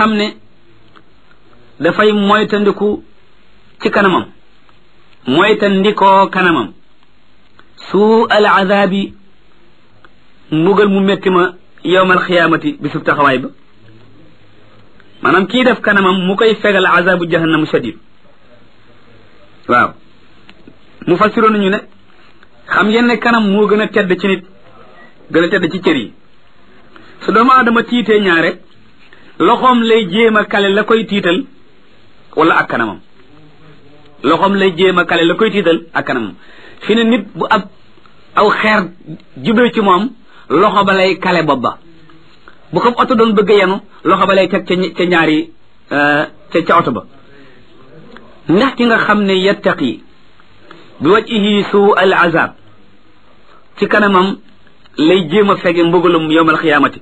xam ne dafay moytandiku ci kanamam moytandikoo kanamam suu al azaabi mbugal mu metti ma yowmal xiyaamati bisub taxawaay ba maanaam kii def kanamam mu koy fegal azaabu jahannamu shadid waaw mu fassiroo nañu ne xam ngeen ne kanam moo gën a tedd ci nit gën a tedd ci cër yi su doomu aadama tiitee ñaare loxoom lay jéem a kale la koy tiital wala ak kanamam loxoom lay jéem a kale la koy tiital ak kanamam fi ne nit bu aw xeer jubee ci moom loxo ba lay kale bopp ba bu ko oto doon bëgg yenu loxo ba lay teg ca ñaari ca oto ba ndax ki nga xam ne yattaqi bi wajhihi suu al azab ci kanamam lay jéem a fege mbugalum yowmal xiyaamati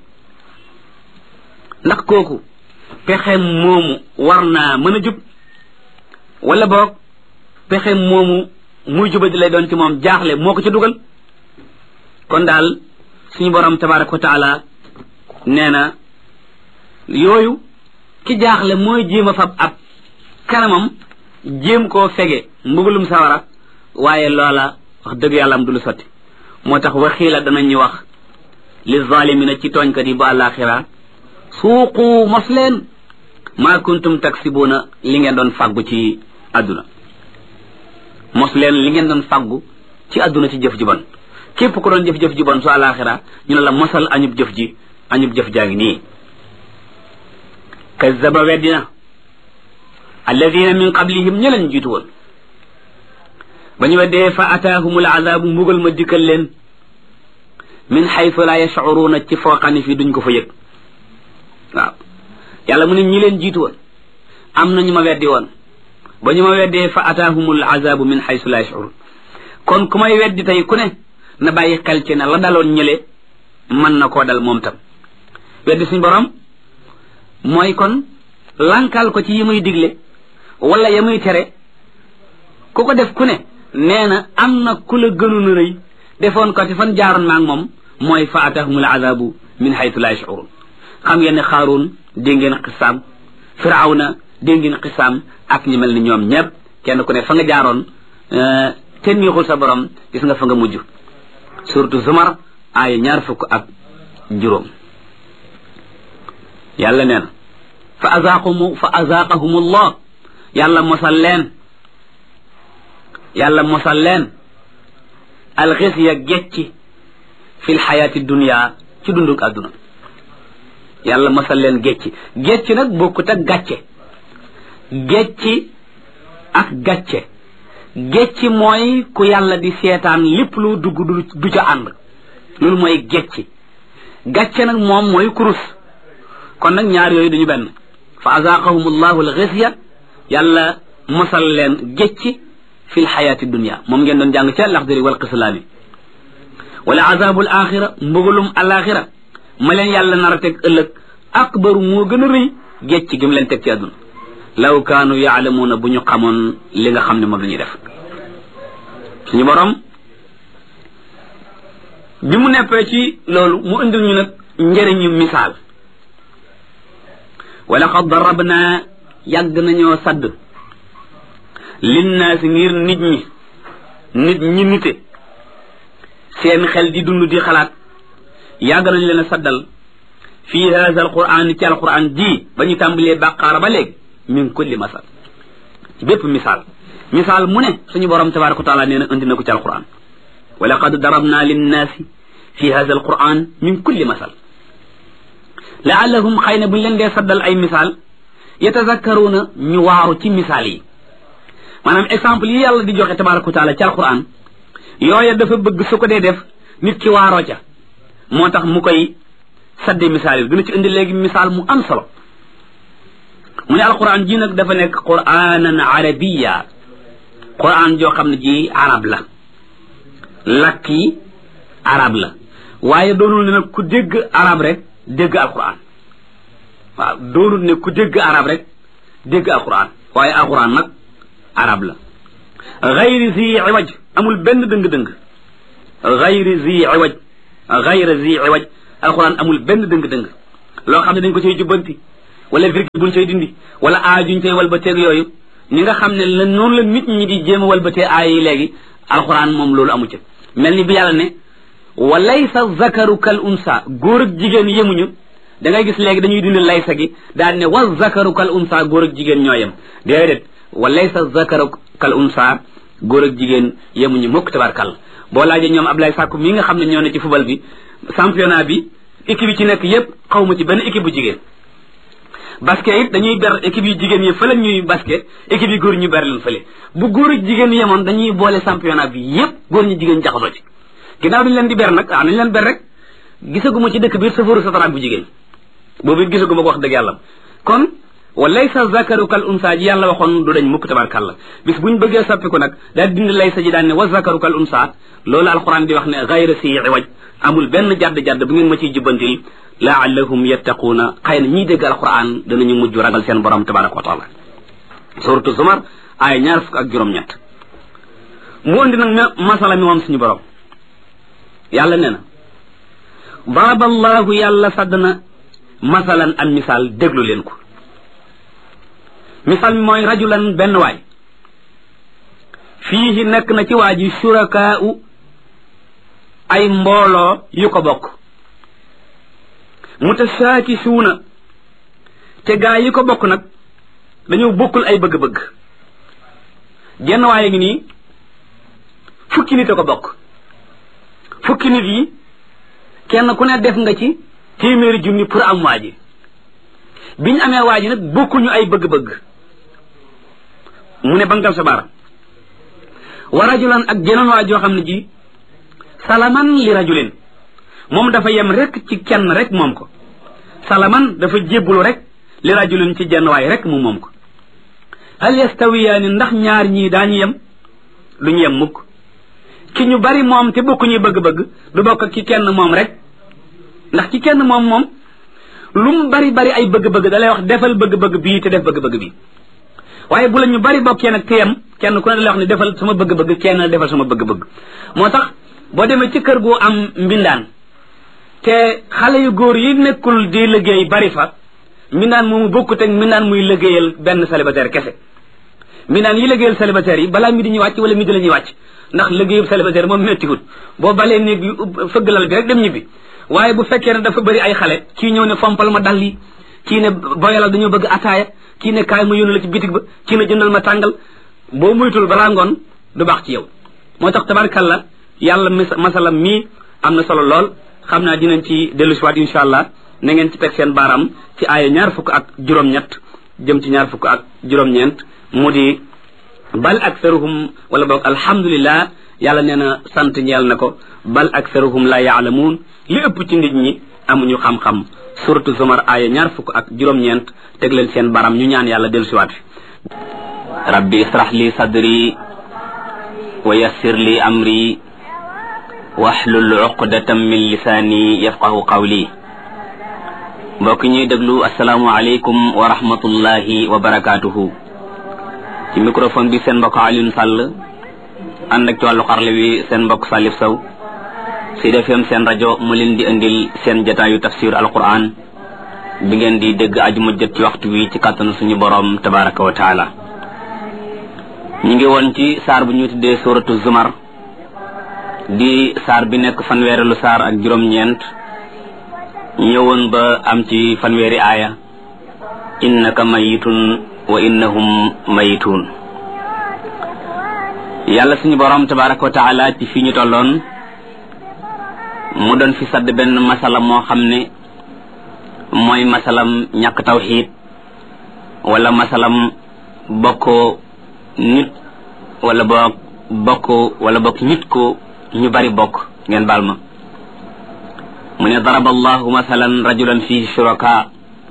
ndax kooku pexem moomu war naa mën a jub wala boog pexem moomu muy jubadi lay doon ci moom jaaxle moo ko ci dugal kon daal suñu borom tabaraka wa taala nee na yooyu ki jaaxle mooy jéem a fab ab kanamam jéem koo fege mbugalum sawara waaye loola wax dëgg yàlla am du lu sotti moo tax waxiila danañu wax li zalimina ci tooñkat yi ba àllaaxira suuqu mos leen maa kuntum taksibuuna li ngeen doon fàggu ci àdduna mos leen li ngeen doon fàggu ci àdduna ci jëf ji bon képp ku doon jëf-jëf ji bon su àllaaxira ñu ne la mosal añub jëf jaa ngi nii kazzaba weddina alladina min qablihim ña leen jiitu woon ba ñu weddee fa ataahumul azaabu mbugal ma dikkal leen min xaytu la yashcuruuna ci foo xam ne fii duñ ko fa yëg waaw yàlla mu ne ñi leen jiitu woon am na ñu ma weddi woon ba ñu ma weddee fa ataahumul azaabu min xaytu la yashcuruun kon ku may weddi tey ku ne na bàyyi xel ci ne la daloon ñële mën na koo dal moom tam weddi suñ borom mooy kon lankal ko ci yi muy digle wala ya muy tere ku ko def ku ne nee na am na ku la gënoon a rëy defoon ko ci fan jaaroon maag moom mooy fa atahumul azabu min haythu la yash'urun xam ngeen ne xaaruun dégg ngeen xisaam firawna dégg ngeen xisaam ak ñi mel ni ñoom ñëpp kenn ku ne fa nga jaaroon te neexul sa borom gis nga fa nga mujj surtout Zumar aaya 20 yàlla nee na fa azaaqahumullah yàlla mosal leen alxisya gecci fi lxayaati dunia ci dunduk àdduna yàlla mosal leen gecci nag bokkut ak gàcce gecci ak gàcce gecci mooy ku yàlla di seetaan lépp lu dugg du ca ànd loolu mooy gàcce nag moom mooy kurus kon nag ñaar yooyu duñu benn fa azaaqahum allahu alxisya yàlla mosal leen gecci fi lxayaati dunia moom ngeen doon jàng ca laxdari wal qislaami wala azabul axira mbugalum alaxira ma leen yàlla nar a teg ëllëg akbaru moo gën a rëy gecci gi mu leen teg ci àdduna law kaanu yaalamuuna bu ñu xamoon li nga xam ne moom la ñuy def suñu borom bi mu neppee ci loolu mu indil ñu nag njëriñu misaal wala qad darabna yàgg nañoo sadd linnaasi ngir nit ñi nite seen xel di dund di xalaat yàgg nañ leen a saddal fii haza alquran ci alquran ji ba ñu tàmbalee bàqaara ba léegi min kulli masal bépp misaal mu ne suñu borom tabaraka wa taala nee na indi na ko ci alquran wa laqad darabna linnaasi fi haza alquran min kulli masal laallahum xëy na bu ñu leen dee saddal ay misaal yatazakkaruuna ñu waaru ci misaal yi maanaam exemple yi yàlla di joxe tabaraka wa taala ci alquran yooya dafa bëgg su ko dee def nit ki waaroo ca moo tax mu koy sadde misaal yi dina ci indi léegi misaal mu am solo mu ne alquran ji nag dafa nekk quranan arabiya quran joo xam ne ji arab la lakk yi arab la waaye doonul ne nag ku dégg arab rek dégg alquran waaw doonul ne ku dégg arab rek dégg alquran waaye alquran nag arab la gayri zi iwaj amul benn dëng-dëng gayri zi iwaj alquran amul benn dëng-dëng loo xam ne dañ ko ciy jubbanti wala virgule buñ cay dindi wala a juñ cay walbateeg yooyu ñi nga xam ne la noonu la nit ñi di jéem a walbatee aay yi léegi alquran moom loolu amu ca mel ni bi yàlla ne wa laysa zakaru kal unsa góor ak jigéen yemuñu da ngay gis léegi dañuy dindi laysa gi daal ne wa zakaru kal unsa góor ak jigéen ñoo yem déedéet wa laysa zakaru kal unsa góor ak jigéen yemuñu mukk tabarkal boo laajee ñoom Ablaye Sakku mi nga xam ne ñoo ne ci football bi championnat bi équipe yi ci nekk yépp xawma ci benn équipe bu jigéen basket it dañuy ber équipe yu jigéen yi fële ñuy basket équipe yi góor ñu ber leen fële bu góor ak jigéen yemoon dañuy boole championnat bi yépp góor ñi jigéen jaxasoo ci ginnaaw duñu leen di ber nag nañu leen ber rek gisaguma ci dëkk biir safaru sataraak bu jigéen boobu it gisaguma ko wax dëgg yàlla kon wa laysa zakaru kal unsa ji yàlla waxoon du dañ mukk tabarkàlla bis buñ bëggee soppiku nag daal dindi laysa ji daan ne wa zakaru kal unsa loolu alquran di wax ne gayra si iwaj amul benn jadd-jadd bu ngeen ma ciy jubbantil laallahum yattaquuna xëy na ñiy dégg alquran danañu mujj ragal seen borom tabaraka wa taala suratu zumar ay 26 mu andi nag masala mi moom suñu borom yàlla nee na daraba allahu yàlla sadd na masalan am misaal déglu leen ko misaal mi mooy rajulan benn waay fiihi nekk na ci waa ji shurakaa'u ay mbooloo yu ko bokk mutashaakisuuna te gaa yi ko bokk nag dañoo bokkul ay bëgg-bëgg genn waaye ngi nii fukki nit a ko bokk fukki nit yi kenn ku ne def nga ci téeméeri junni pour am waa ji biñ amee waa ji nag bokkuñu ay bëgg-bëgg mu ne bangal sa baara wa rajulan ak jeneen waa joo xam ne ji salaman li rajulin moom dafa yem rek ci kenn rek moom ko salaman dafa jébbulu rek li rajulin ci jenn waay rek mu moom ko hal yastawiyaani ndax ñaar ñii daañu yem duñu yem mukk ki ñu bari moom te bokkuñuy bëgg-bëgg du bokk ak ki kenn moom rek ndax ki kenn moom lu mu bari bari ay bëgg-bëgg da lay wax defal bëgg-bëgg bii te def bëgg-bëgg bii waaye bu la ñu bari bokkee nag te yem kenn ku ne da lay wax ne defal sama bëgg-bëgg kenn defal sama bëgg-bëgg moo tax boo demee ci kër gu am mbindaan te xale yu góor yi nekkul di liggéey bari fa mbindaan moomu bokkut ak mbindaan muy liggéeyal benn célibataire kese mbindaan yi liggéeyal célibataire yi balaa mi di ñuy wàcc wala mi di la ñuy wàcc ndax liggéeyub célibataire moom méttiwut boo balee néeg bi fëggalal bi rek dem ñibbi waaye bu fekkee ne dafa bëri ay xale kii ñëw ne fompal ma dal yi kii ne boyalal dañoo bëgg ataaya kii ne kaay ma yónni la ci bitig ba kii ne jëndal ma tàngal boo muytul balaa ngoon du baax ci yow moo tax tabarkalla yàlla masalam mii am na solo lool xam naa dinañ ci dellusiwaat insha allah na ngeen ci teg seen baaraam ci aaya 26 jëm ci 26 mu di bal aktharuhum wala boog alhamdulillah yàlla nee na sant ñeel na ko bal aktharuhum la yaalamuun li ëpp ci nit ñi amuñu xam-xam suratu zumar aaya 26 teg leen seen baaraam ñu ñaan yàlla dellusiwaat fi rabbi israh li sadri wa yassir li amri wahlul uqdatam min lisaani yafqahu qawli mbokk ñuy déglu asalaamu aleykum wa rahmatullahi wa barakaatuhu ci microphone bi seen mbokk Alioune Sall ànd ak ci wàllu xarle wi seen mbokk Salif Sow Sud FM seen rajo mu leen di indil seen jataayu tafsir alquran bi ngeen di dégg aju mu jot ci waxtu wi ci kàttanu suñu borom tabaraka wa taala ñu ngi woon ci saar bu ñu tuddee suratu zumar di saar bi nekk fanweerelu saar ak juróom-ñeent ñëwoon ba am ci fanweeri aaya innaka mayitun wa innahum mayitun yàlla suñu borom tabaraka wa taala ci fii ñu tolloon mu doon fi sadd benn masala moo xam ne mooy masalam ñàkk tawxiid wala masalam bokkoo nit wala bokk nit ko ñu bari bokk ngeen baal ma mu ne daraba allahu masalan rajulan fihi shuraka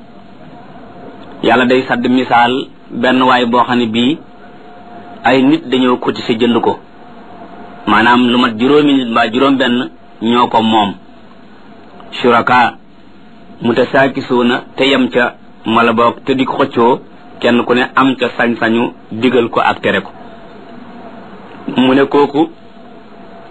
yàlla day sadd misaal benn waay boo xam ne bii ay nit dañoo cotiser jënd ko maanaam lu mat juróomi nit mbaa juróom benn ñoo ko moom shuraka mutasaakisuuna te yem ca mala boog te di ko xëccoo kenn ku ne am ca sañ-sañu digal ko ak tere ko mu ne kooku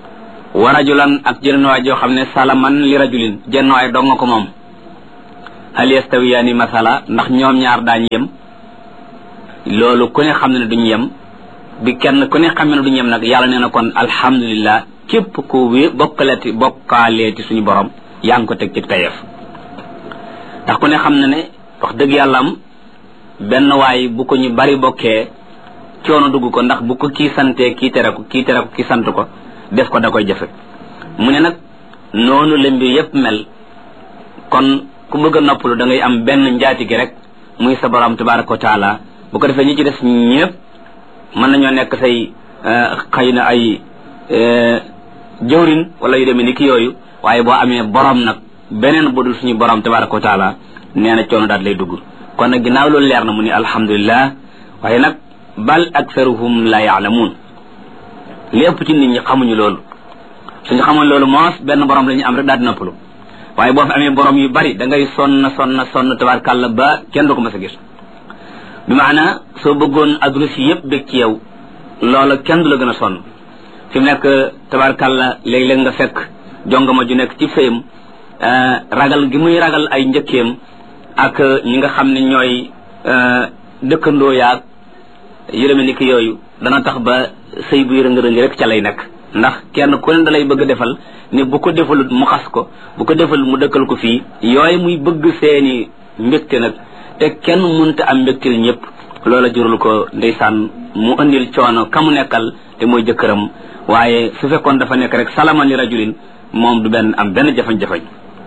wa rajulan ak jenn waay joo xam ne salaman li rajulin jenn waay dong nga ko moom hal yastawiyaani masala ndax ñoom ñaar daañu yem loolu ku ne xam ne duñu yem bi kenn ku ne xam ne duñu yem nag yàlla nee na kon alhamdulillah képp ku bokkaaleeti suñu borom yaa ngi ko teg ci tayef ndax ku ne xam na ne wax dëgg yàlla am benn waay bu ko ñu bari bokkee coono dugg ko ndax bu ko kii santee kii tere ko kii sant ko def ko da koy jafe mu ne nag noonu la mbir yépp mel kon ku bëgg a noppalu da ngay am benn njaatige rek muy sa borom tabaraka wa taala bu ko defee ñi ci des ñëpp mën nañoo nekk say xëy na ay jëwrin wala yu demee ni ki yooyu waaye boo amee borom nag beneen bu dul suñu borom tabaraka wa taala nee na coono daal lay dugg kon nag ginnaaw loolu leer na mu ni alhamdulillah waaye nag bal aktharuhum la yaalamuun lépp ci nit ñi xamuñu loolu suñu xamoon loolu moos benn borom la ñu am rek daal di noppalu waaye boo fi amee borom yu bari da ngay sonn tabarkàlla ba kenn du ko mas a gis bi maana soo bëggoon adduna si yëpp bég ci yow loola kenn du la gën a sonn fi mu nekk tabarkàlla léeg-léeg nga fekk jongama ju nekk ci sëyam ragal gi muy ragal ay njëkkeem ak ñi nga xam ne ñooy dëkkandoo yaag yërëme ni ki yooyu dana tax ba sëy buy rëng-rëng rek ca lay nekk ndax kenn ku ne da lay bëgg defal ne bu ko defalut mu xas ko bu ko defal mu dëkkal ko fii yooyu muy bëgg seeni mbégte nag te kenn mënta am mbégteel ñëpp loola jurul ko ndeysaan mu indil coono ka mu nekkal te mooy jëkkëram waaye su fekkoon dafa nekk rek salaman li rajulin moom du am benn jafañ-jafañ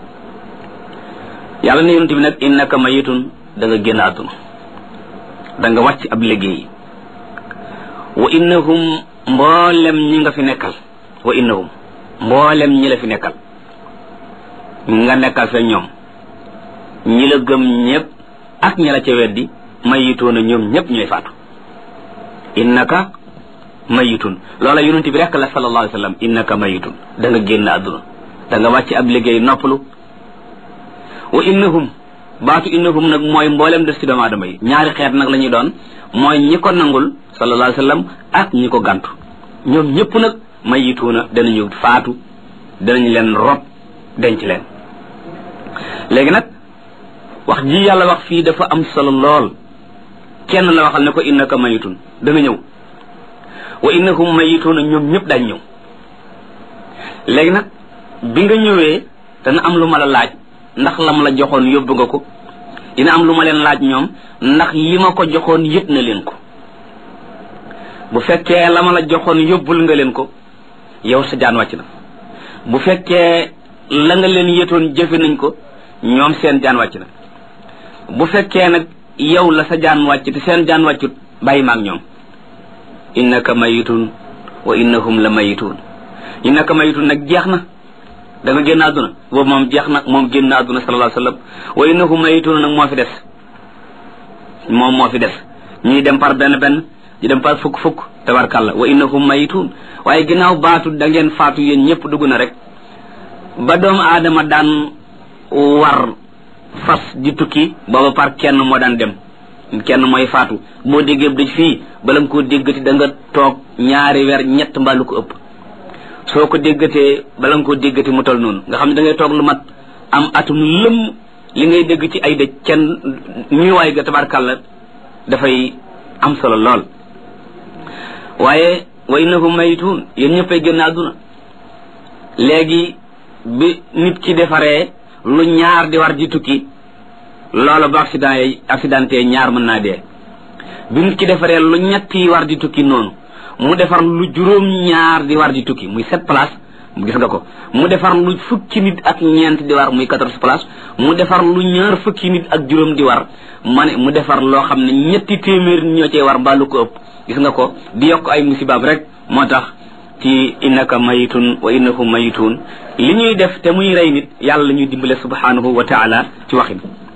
yàlla ne yonent bi nag innaka mayitun da nga génn àdduna da nga wàcc ab liggéey wa innahum mboolem ñi nga fi nekkal wa innahum mboolem ñi la fi nekkal nga nekkal fa ñoom ñi la gëm ñëpp ak ñi la ca weddi mayituuna ñoom ñëpp ñooy faatu innaka mayitun loola yonent bi rek la sallallahu alayhi wa sallam innaka mayitun da nga génn àdduna da nga wàcc ab liggéey noppalu wa innahum baatu innahum nag mooy mboolem des ci doomu aadama yi ñaari xeet nag la ñuy doon mooy ñi ko nangul sallallahu alayhi wa sallam ak ñi ko gàntu ñoom ñëpp nag mayituuna danañu faatu danañ leen rob denc leen léegi nag wax ji yàlla wax fii dafa am solo lool kenn la waxal ne ko innaka mayitun da nga ñëw wa innahum mayituuna ñoom ñëpp dañ ñëw léegi nag bi nga ñëwee dana am lu ma la laaj ndax la ma la joxoon yóbbu nga ko dina am lu ma leen laaj ñoom ndax li ma ko joxoon yëpp na leen ko bu fekkee la ma la joxoon yóbbul nga leen ko yow sa jaan wàcc na bu fekkee la nga leen yëtoon jëfe nañ ko ñoom seen jaan wàcc na bu fekkee nag yow la sa jaan wàcc te seen jaan wàccut bàyyi maag ñoom innaka mayitun wa innahum la mayitun innaka mayitun nag jeex na da nga génn àdduna boobu moom jeex na moom génn àdduna sallallahu alayhi wa sallam wa innahum mayitun nag moo fi des moom moo fi des ñuy dem par benn ñu dem par fukk tabarkàlla wa innahum mayitun waaye ginnaaw baatu da ngeen faatu yéen ñëpp dugg na rek ba doomu aadama daan war fas di tukki booba par kenn moo daan dem kenn mooy faatu boo déggee dëj fii bala nga koo déggati da nga toog ñaari weer ñett mbaa lu ko ëpp soo ko déggatee bala nga koo déggati mu tol noonu nga xam ne da ngay toog lu mat am atum lëm li ngay dégg ci ay dëj kenn ñuy ga tabarkàlla dafay am solo lool waaye wa innahum mayitun yéen ñëppay génn àdduna léegi bi nit ki defaree lu ñaar di war di tukki loola bu accidenté ñaar mën naa dee bi nit ki defaree lu ñetti war di tukki noonu mu defar lu juróom ñaar di war di tukki muy 7 places gis nga ko mu defar lu fukki nit ak ñeent di war muy 14 places mu defar lu ñaar fukki nit ak juróom di war ma ne mu defar loo xam ne ñetti téeméer ñoo cee war mbaa lu ko ëpp gis nga ko di yokk ay musibaab rek moo tax ci innaka mayitun wa innahum mayitun li ñuy def te muy rey nit yàlla la ñuy dimbale subhanahu wa taala ci waxin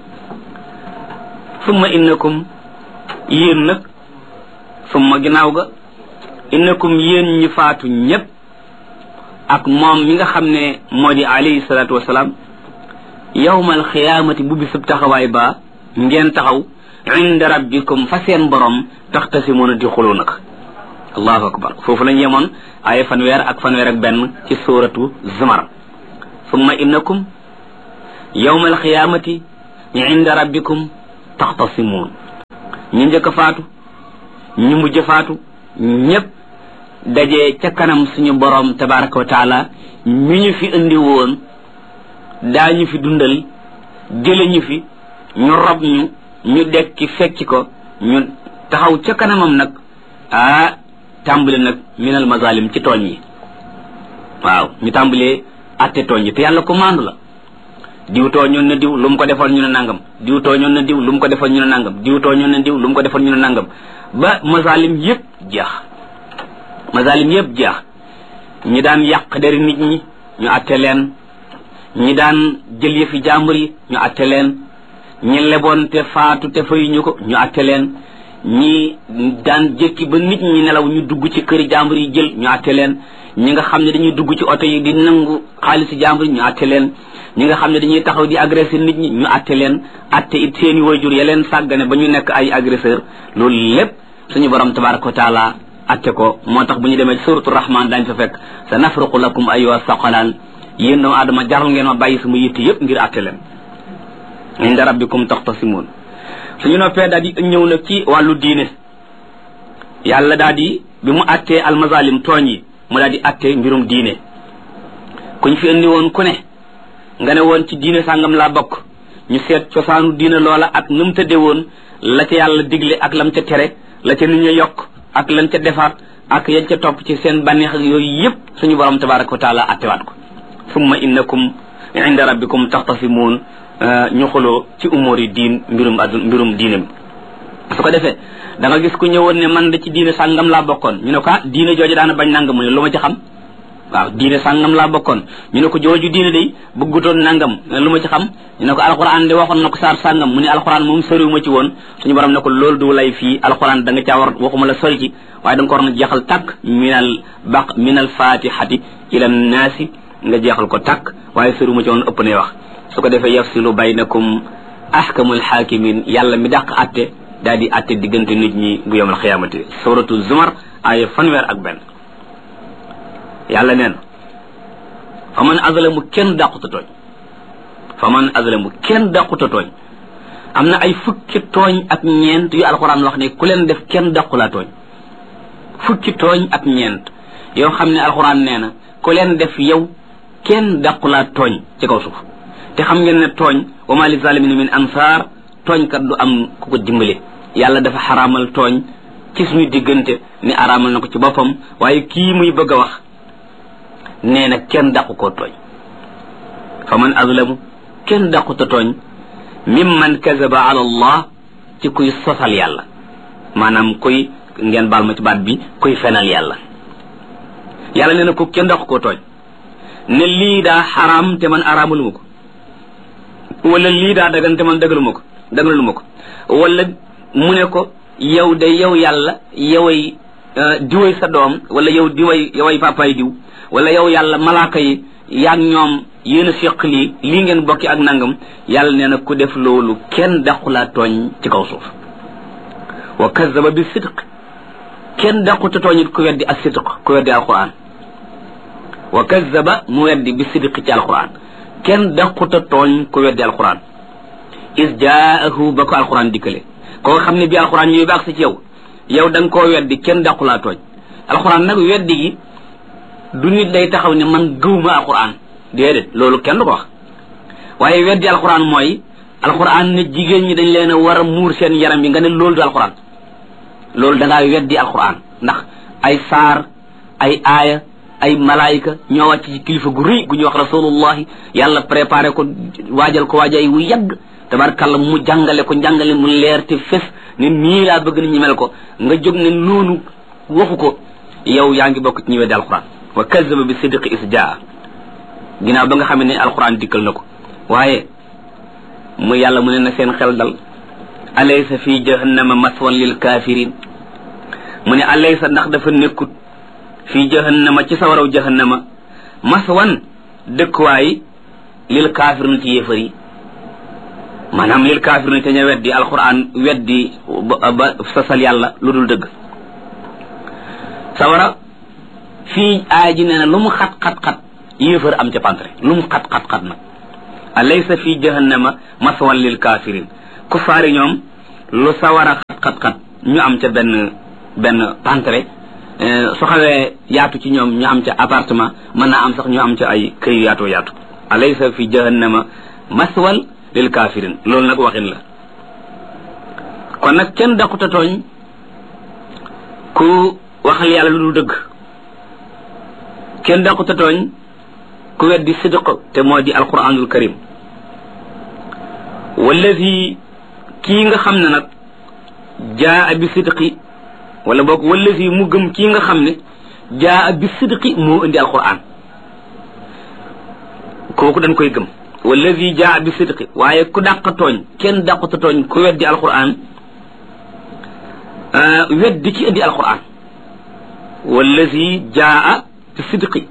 summa innakum yéen nag summa ginnaaw ga innakum yéen ñi faatu ñépp ak moom mi nga xam ne moo di alayhi salatu wasalaam yawmal xiyaamati bu bisub taxawaay ba ngeen taxaw inda rabbikum fa seen borom taxtasimuuna di xuloo nag allahu akbar foofu lañ yemoon ay fanweer ak benn ci suratu zumar summa innakum yawmal xiyaamati inda rabbikum taxtasimuun ñu njëkk a faatu ñu mujj faatu ñépp daje ca kanam suñu borom tabaraka wa taala mi ñu fi indi woon daañu fi dundal jële ñu fi ñu rob ñu dekki fekki ko ñu taxaw ca kanamam nag tàmbali nag minal mazalim ci tooñ yi waaw ñu tàmbalee atte tooñ yi te yàlla ko maandu la diw tooñoon na diw lu mu ko defoon ñu ne nangam diw tooñoon na diw lu mu ko defoon ñu ne nangam diw tooñoon na diw lu mu ko defoon ñu ne nangam ba mazalim yépp jeex ñi daan yàq deri nit ñi ñu atte leen ñi daan jël yëfi jàmbur yi ñu atte leen ñi leboon te faatu te fayuñu ko ñu atte leen ñi daan jékki ba nit ñi nelaw ñu dugg ci këri jàmbur yi jël ñu atte leen ñi nga xam ne dañuy dugg ci oto yi di nangu xaalisi jàmbur yi ñu atte leen ñi nga xam ne dañuy taxaw di agressé nit ñi ñu atte leen atte it seeni wayjur ya leen sàggane ba ñu nekk ay agresseur loolu lépp suñu borom tabaraka wa taala atte ko moo tax bu ñu demee suratu rahman daañu fa fekk sa nafruqu lakum ayyuha saqalaan yéen doomu aadama jaral ngeen ma bàyyi sama yitte yépp ngir atte leen inda rabbikum taxtasimuun suñu noppee daal di ñëw nag ci wàllu diine yàlla daal di bi mu attee almazalim tooñ yi mu daal di attee mbirum diine kuñ fi indi woon ku ne nga ne woon ci diine sàngam laa bokk ñu seet cosaanu diine loola ak nu mu tëdde woon la ca yàlla digle ak lam ca tere la ca nit ña yokk ak lan ca defaat ak yañ ca topp ci seen bànneex ak yooyu yépp suñu borom tabaraka wa taala attewaat ko summa innakum inda rabbikum taxtasimuun ñu xuloo ci umóori diin mbirum diine bi su ko defee da nga gis ku ñëwoon ne man da ci diine sàngam laa bokkoon ñu ne ko diine jooju daana bañ nangam mu ne lu ma ci xam waaw diine sàngam laa bokkoon ñu ne ko jooju diine day bëggutoon nangam lu ma ci xam ñu ne ko alquran de waxoon na ko saar sàngam mu ne alquran moom soriwu ma ci woon suñu borom ne ko loolu du lay fii alquran da nga caa war waxuma la sori ci waaye da nga ko war na jeexal tàkk minal fatihati ila naasi nga jeexal ko tàkk waaye soriwu ma ci woon ëpp nay wax su ko defee yafsilu baynakum ahkamul hakimin yàlla mi dàq atte daal di atte diggante nit ñi bu yawmal xiyaamati suratu zumar aaya 1 yàlla neen fa man azlamu kenn dàquta tooñ am na ay fukki tooñ ak ñeent yu alxuraan wax ne ku leen def kenn dàqulaa tooñ fukki tooñ ak ñeent yoo xam ne alxuraan nee na ku leen def yow kenn dàqulaa tooñ ci kaw suuf te xam ngeen ne tooñ wa ma li zalimina min ansaar tooñkat du am ku ko dimbale yàlla dafa xaraamal tooñ ci suñu diggante ni araamal na ko ci boppam waaye kii muy bëgg a wax nee na kenn dàqu koo tooñ fa man azlamu kenn dàquta tooñ mimman kazaba ala allah ci kuy sosal yàlla maanaam kuy ngeen baal ma ci baat bi kuy fenal yàlla yàlla nee na ko kenn dàqu koo tooñ ne lii daa xaraam te man araamaluma ko wala lii daa dagan te man dagaluma ko wala mu ne ko yow de yow yàlla yoway diway sa doom wala yow yoway papaay diw wala yow yàlla malaaka yi yaag ñoom yéen a séq lii ngeen bokki ak nangam yàlla nee na ku def loolu kenn dàqulaa tooñ ci kaw suuf wa kazzaba bi sidq kenn dàquta tooñit ku weddi ak sidq ku weddi alquran wa kazzaba mu weddi bi sidq ci alquran kenn dàquta tooñ ku weddi alquran is jaahu ba ko alquran dikkale koo xam ne bi alquran ñuy baax si ci yow da nga koo weddi kenn dàqulaa tooñ alquran nag weddi gi du nit day taxaw ne man gëwuma alquran déedéet loolu kenn du ko wax waaye weddi alquran mooy alquran ne jigéen ñi dañ leen a war a muur seen yaram yi nga ne loolu du alquran loolu da ngaa weddi alquran ndax ay saar ay aaya ay malaayika ñoo wàcc ci kilifa gu rëy gu ñuy wax rasulullahi yàlla préparé ko waajal ko waajay wu yàgg tabarkàlla mu jàngale ko njàngale mu leer te fes ne nii laa bëgg nit ñi mel ko nga jóg ne noonu waxu ko yow yaa ngi bokk ci ñi weddi alquran wa kazzaba bi sidqi is jaa ginnaaw ba nga xam ne alquran dikkal na ko waaye mu yàlla mu ne na seen xel dal alaysa fi jahannama maswan lil kafirin mu ne alaysa ndax dafa nekkut fi jahannama ci sawaraw jahannama maswan dëkkuwaay lil kafirin ci yéefar yi maanaam lil kafirin te ña weddi alquran weddi ba sasal yàlla lu dul dëgg sawara fii aaya ji nee na lu mu xat-xat-xat yéefar am ca pantre lu mu xat-xat-xat nag alaysa fi jahannama maswan lil kafirin kuffaari ñoom lu sawara xat ñu am ca benn pantre su xawee yaatu ci ñoom ñu am ca appartement mën naa am sax ñu am ca ay kër yaatu alaysa fi jahannama maswal lil kafirin loolu nag waxin la kon nag kenn daquta tooñ ku waxal yàlla lu dul dëgg kenn daquta tooñ ku weddi sidq te moo di alquranul karim wallazi kii nga xam ne nag jaa bi sidqi wala boog wallazi mu gëm kii nga xam ne jaa bi sidqi moo indi alquran kooku dañ koy gëm wallazi jaa bi sidqi waaye ku dàq tooñ kenn dàquta tooñ ku weddi alquran weddi ci indi alquran wallazi jaa bi sidqi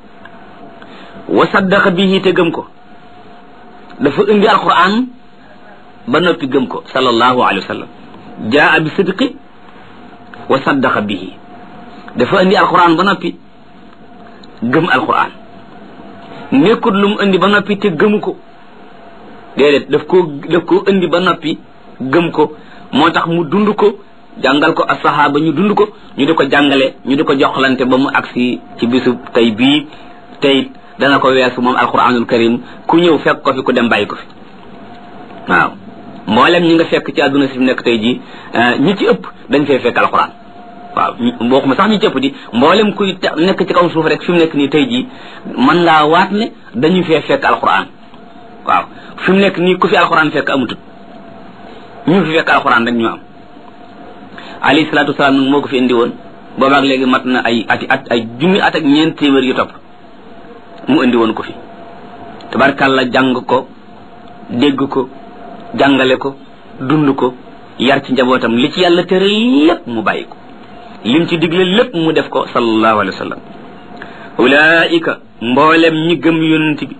wa saddaqa bihi te gëm ko dafa indi alquran ba noppi gëm ko sallallahu alayhi wa sallam jaa bi sidqi wa saddaqa bihi dafa indi alquran ba noppi gëm alquran nekkul lu mu indi ba noppi te gëmu ko déedéet daf koo indi ba noppi gëm ko moo tax mu dund ko jàngal ko as-sahaaba ñu dund ko ñu di ko jàngale ñu di ko joxlante ba mu agsi ci bisu tey bii tey dana ko weesu moom alquranul karim ku ñëw fekk ko fi ku dem bàyyi ko fi waaw mboolem ñi nga fekk ci àdduna si fi nekk tey jii ñi ci ëpp dañ fee fekk alquran waaw bokkuma sax ñi ci ëpp di mboolem kuy nekk ci kaw suuf rek fi mu nekk nii tey jii mën ngaa waat ne dañu fee fekk alquran waaw fi mu nekk nii ku fi alquran fekk amutut ñu fi fekk alquran rek ñu am alayhi salaatu wasalaam nag moo ko fi indi woon boobaak léegi mat na ay junni at ak ñeent téeméer yu topp mu indi woon ko fi tabarkàlla jàng ko dégg ko jàngale ko dund ko yar ci njabootam li ci yàlla tere lépp mu bàyyi ko lim ci digle lépp mu def ko sallallahu alayhi wa sallam ulaika mboolem ñi gëm yonent bi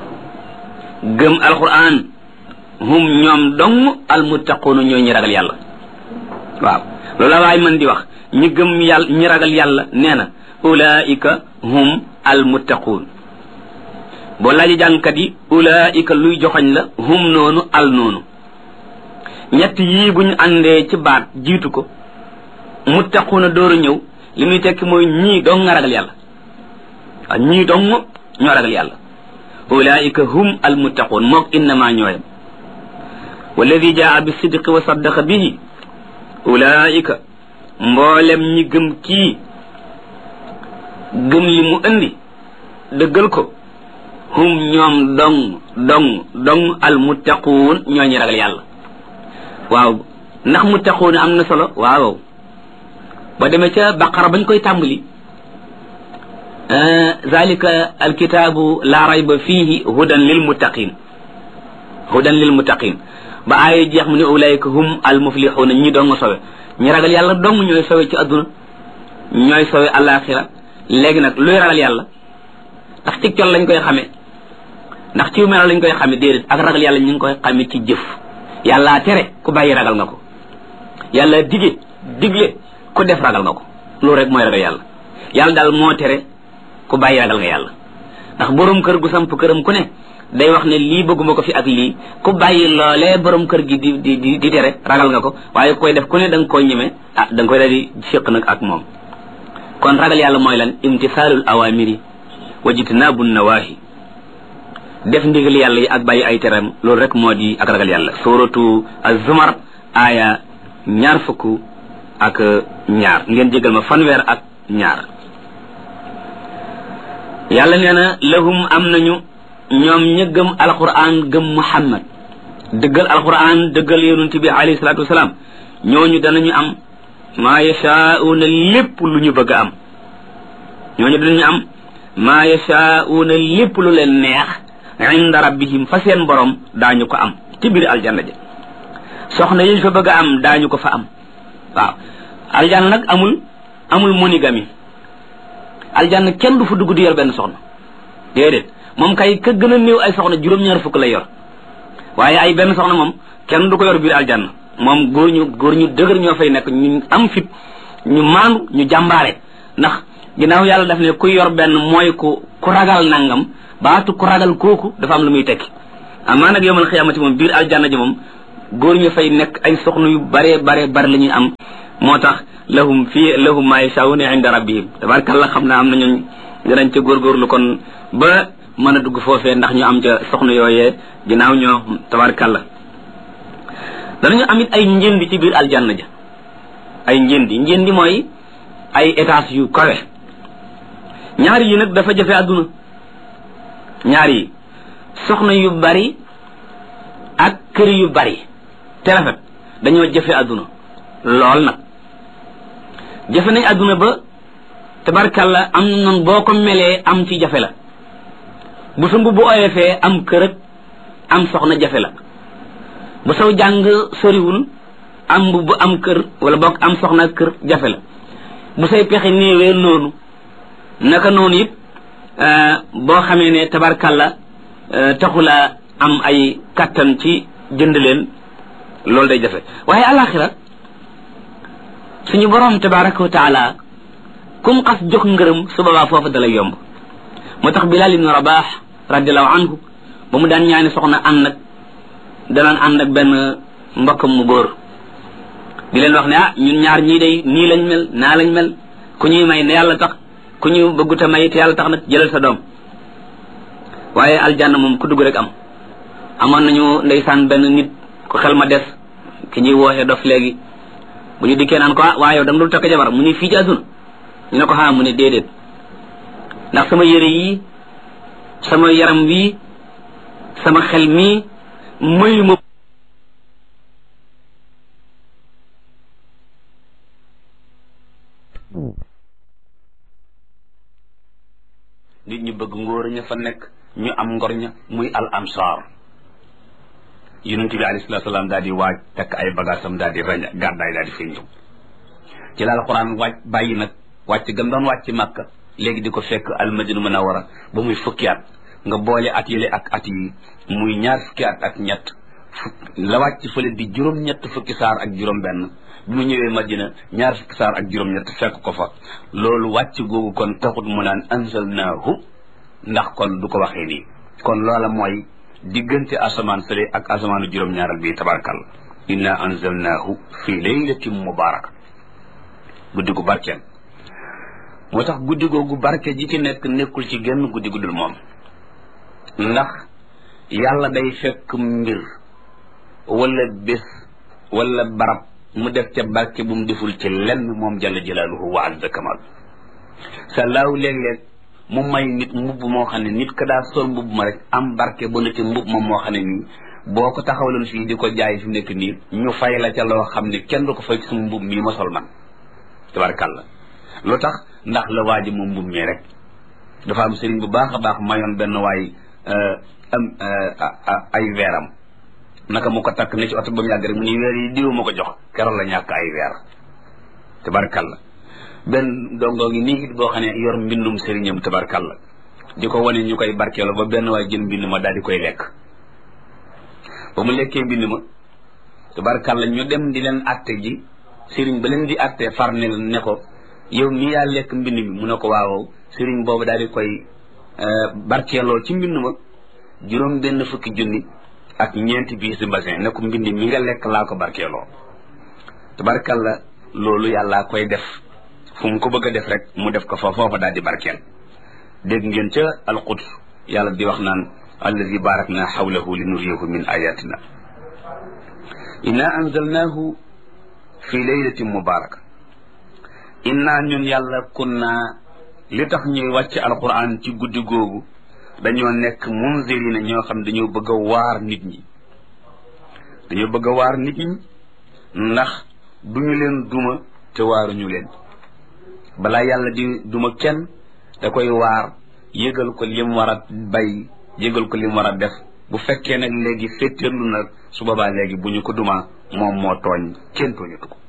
gëm alquran hum ñoom dong almuttaquuna ñoo ñi ragal yàlla waaw loolu la waay man di wax ñi gëm yàlla ñi ragal yàlla nee na ulaika hum almuttaquun boo laaji jàngkat yi ulaika luy joxoñ la hum noonu al noonu ñett yii buñ àndee ci baat jiitu ko muttaquuna door a ñëw li muy tekki mooy ñii dong nga ragal yàlla waaw ñii dong ñoo ragal yàlla ulaika hum almuttaquun mook innama ñooyam walladi jaa bi sidqi wa saddaqa bihi ulaika mboolem ñi gëm kii gëm li mu indi dëggal ko hum ñoom dong almuttaquun ñoo ñi ragal yàlla waaw ndax muttaquun am na solo waaw ba demee ca baqara bañ koy tàmbali zalika alkitaabu la rayba fihi hudan lil muttaqin ba aaya jeex mu ne ulaika hum almuflixuuna ñi dong sowe ñi ragal yàlla dong ñooy sowe ci adduna ñooy sowe alaxira léegi nag luy ragal yàlla ndax ci col lañ koy xamee ndax ci melo lañ koy xamee déedéet ak ragal yàlla ñu ngi koy xamee ci jëf yàlla tere ku bàyyi ragal nga ko yàlla digle ku def ragal nga ko loolu rek mooy ragal yàlla yàlla daal moo tere ku bàyyi ragal nga yàlla ndax borom kër gu samp këram ku ne day wax ne lii bëgguma ko fi ak lii ku bàyyi loolee borom kër gi di tere ragal nga ko waaye koy def ku ne da nga koy ñeme da nga koy daal di séq nag ak moom kon ragal yàlla mooy lan imtisaalul awamiri wa jitnaabu nawaahi def ndigal yàlla yi ak bàyyi ay teram loolu rek moo di ak ragal yàlla suratu az-zumar aaya 22 ngeen jégal ma fanweer ak ñaar yàlla nee na lahum am nañu ñoom ña gëm alquran gëm muhammad dëggal alquran dëggal yonent bi alayhi salatu wasalaam ñooñu danañu am maa yashaa'uuna lépp lu ñu bëgg a am ñooñu danañu am maa yashaa'uuna lépp lu leen neex inda rabbihim fa seen borom daañu ko am ci biir aljanna ja soxna yi fa bëgg a am daañu ko fa am waaw aljanna nag amul monogamie aljanna kenn du fa dugg di yor benn soxna déedéet moom kay ka gën a néew ay soxna juróom-ñaar fukk lay yor waaye ay benn soxna moom kenn du ko yor biir aljanna moom góor ñu dëgër ñoo fay nekk ñu am fit ñu maandu ñu jàmbaare ndax ginnaaw yàlla daf ne ku yor benn mooy ku ragal nangam baatu ku ragal kooku dafa am lu muy tekki amaa nag yawmal xiyaamati moom biir aljanna ji moom góor ñu fay nekk ay soxna yu bare bare bare la ñuy am moo tax lahum ma yashaa'una inda rabbihim tabaarkalla xam naa am na ñooñ danañ ca góorgóorlu kon ba mën a dugg foofee ndax ñu am ca soxna yooyee ginnaaw ñoo tabaarkalla danañu amit ay njëndi ci biir aljanna ja ay njëndi mooy ay étages yu kawe ñaar yi nag dafa jafe àdduna ñaar yi soxna yu bari ak kër yu bari te rafet dañoo jafe àdduna lool nag jafe nañ àdduna ba tabarkalla am na noonu boo ko melee am ci jafe la bu sa mbubb oyofee am kër ak am soxna jafe la bu saw jàng soriwul am mbubb am kër wala boog am soxna ak kër jafe la bu say pexe néewee noonu naka noonu it boo xamee ne tabarkalla taxula am ay kattan ci jënd leen loolu day jafe waaye alaxira suñu borom tabaraka wa taala kum xas jox ngërëm su boobaa foofu dalay yomb moo tax Bilal ibn Rabah radiallahu anhu ba mu daan ñaani soxna danaan ànd ak benn mbokkam mu góor di leen wax ne ñun ñaar ñii day nii lañ mel naa lañ mel ku ñuy may ne yàlla tax ku ñu bëgguta may te yàlla tax nag jëlal sa doom waaye aljanna moom ku dugg rek am amoon nañu ndeysaan benn nit ku xel ma des ki ñuy wooxee dof léegi bu ñu dikkee naan ko waaye yow da nga dul takk jabar mu ni fii ci àdduna ñu ne ko mu ne déedéet ndax sama yére yi sama yaram wi sama xel mi mayu ma nit ñu bëgg ngóor ña fa nekk ñu am ngor ña muy al ansar yonent bi alayhi salaatu salaam daal di waaj takk ay bagaasam daal di raña gàddaay daal di fay ñëw ci la alquran waaj bàyyi nag wàcc gam doon wàcc Makka léegi di ko fekk al Madina Munawwara ba muy fukki at nga boole at yële ak at yi muy ñaar fukki at ak ñett la wàcc fële di juróom-ñett fukki saar ak juróom-benn bi mu ñëwee Madina ñaar fukki saar ak juróom-ñett fekk ko fa loolu wàcc googu kon taxut mu naan anzalnaahu ndax kon du ko waxee nii kon loola mooy diggante asamaan fële ak asamaanu juróom-ñaaral bii tabarakal inna anzalnaahu fi laylatin mubaraka guddi gu barkeel moo tax guddi googu barke ji ci nekk nekkul ci genn guddi guddul moom ndax yàlla day fekk mbir wala bés wala barab mu def ca barke bu mu deful ci lenn moom jalla jalaaluhu wa azza kamal sallaahu léeg-léeg mu may nit mbubb moo xam ne nit ka daa sol mbubb ma rek am barke ba na ci mbubb moom moo xam ne nii boo ko taxawaloon fii di ko jaay fi nekk nii ñu fay la ca loo xam ne kenn du ko fay ci sama mbubb mii ma sol man tabarakàllah lu tax ndax la waaji moom mbubb mi rek dafa am sëriñ bu baax a baax mayoon benn waay ay weeram naka mu ko takk ne ci oto ba mu yàgg rek mu ni weer yi diw ma ko jox keroog la ñàkk ay weer tabarakàllah benn dongoo ngi nii it boo xam ne yor mbindum sëriñam tabarakàllah di ko wane ñu koy barkeeloo ba benn waay jël mbind ma daal di koy lekk ba mu lekkee mbind ma tabarakàllah ñu dem di leen atte ji sëriñ ba leen di atte far ne ko yow mi yaa lekk mbind mi mu ne ko waaw sëriñ boobu daal di koy barkeeloo ci mbind ma juróom benn fukki junni ak ñeenti biis di mbasin ne ko mbind mi nga lekk laa ko barkeeloo tabarakàllah loolu yàllaa koy def fu mu ko bëgg a def rek mu def ko fa foofa daal di barkeel dégg ngeen ca alquds yàlla di wax naan allazi barakna hawlahu li nuriyahu min ayatina inna anzalnahu fi laylatin mubaraka inna ñun yàlla kunna li tax ñuy wàcc alquran ci guddi googu dañoo nekk munzirina ñoo xam dañoo bëgg a waar nit ñi dañoo bëgg a waar nit ñi ndax duñu leen duma te waaruñu leen balaa yàlla di duma kenn da koy waar yëgal ko lim war a bay yëgal ko lim war a def bu fekkee nag léegi féttéerlu nag su boobaa léegi bu ñu ko duma moom moo tooñ kenn tooñatu ko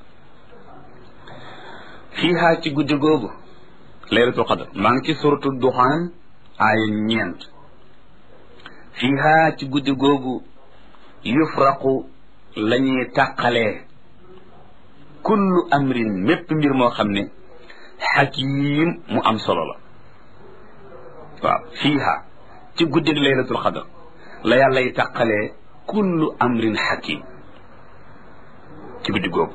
fiihaa ci guddi googu laylatul qadr maa ngi ci suratu duxaan aaya 9 fiihaa ci guddi googu yufraqu la ñuy tàqalee kullu amrin mépp mbir moo xam ne xakiim mu am solo la waaw fiiha ci guddig laylatul xadar la yàllay tàqalee kullu amrin hakim ci guddi googu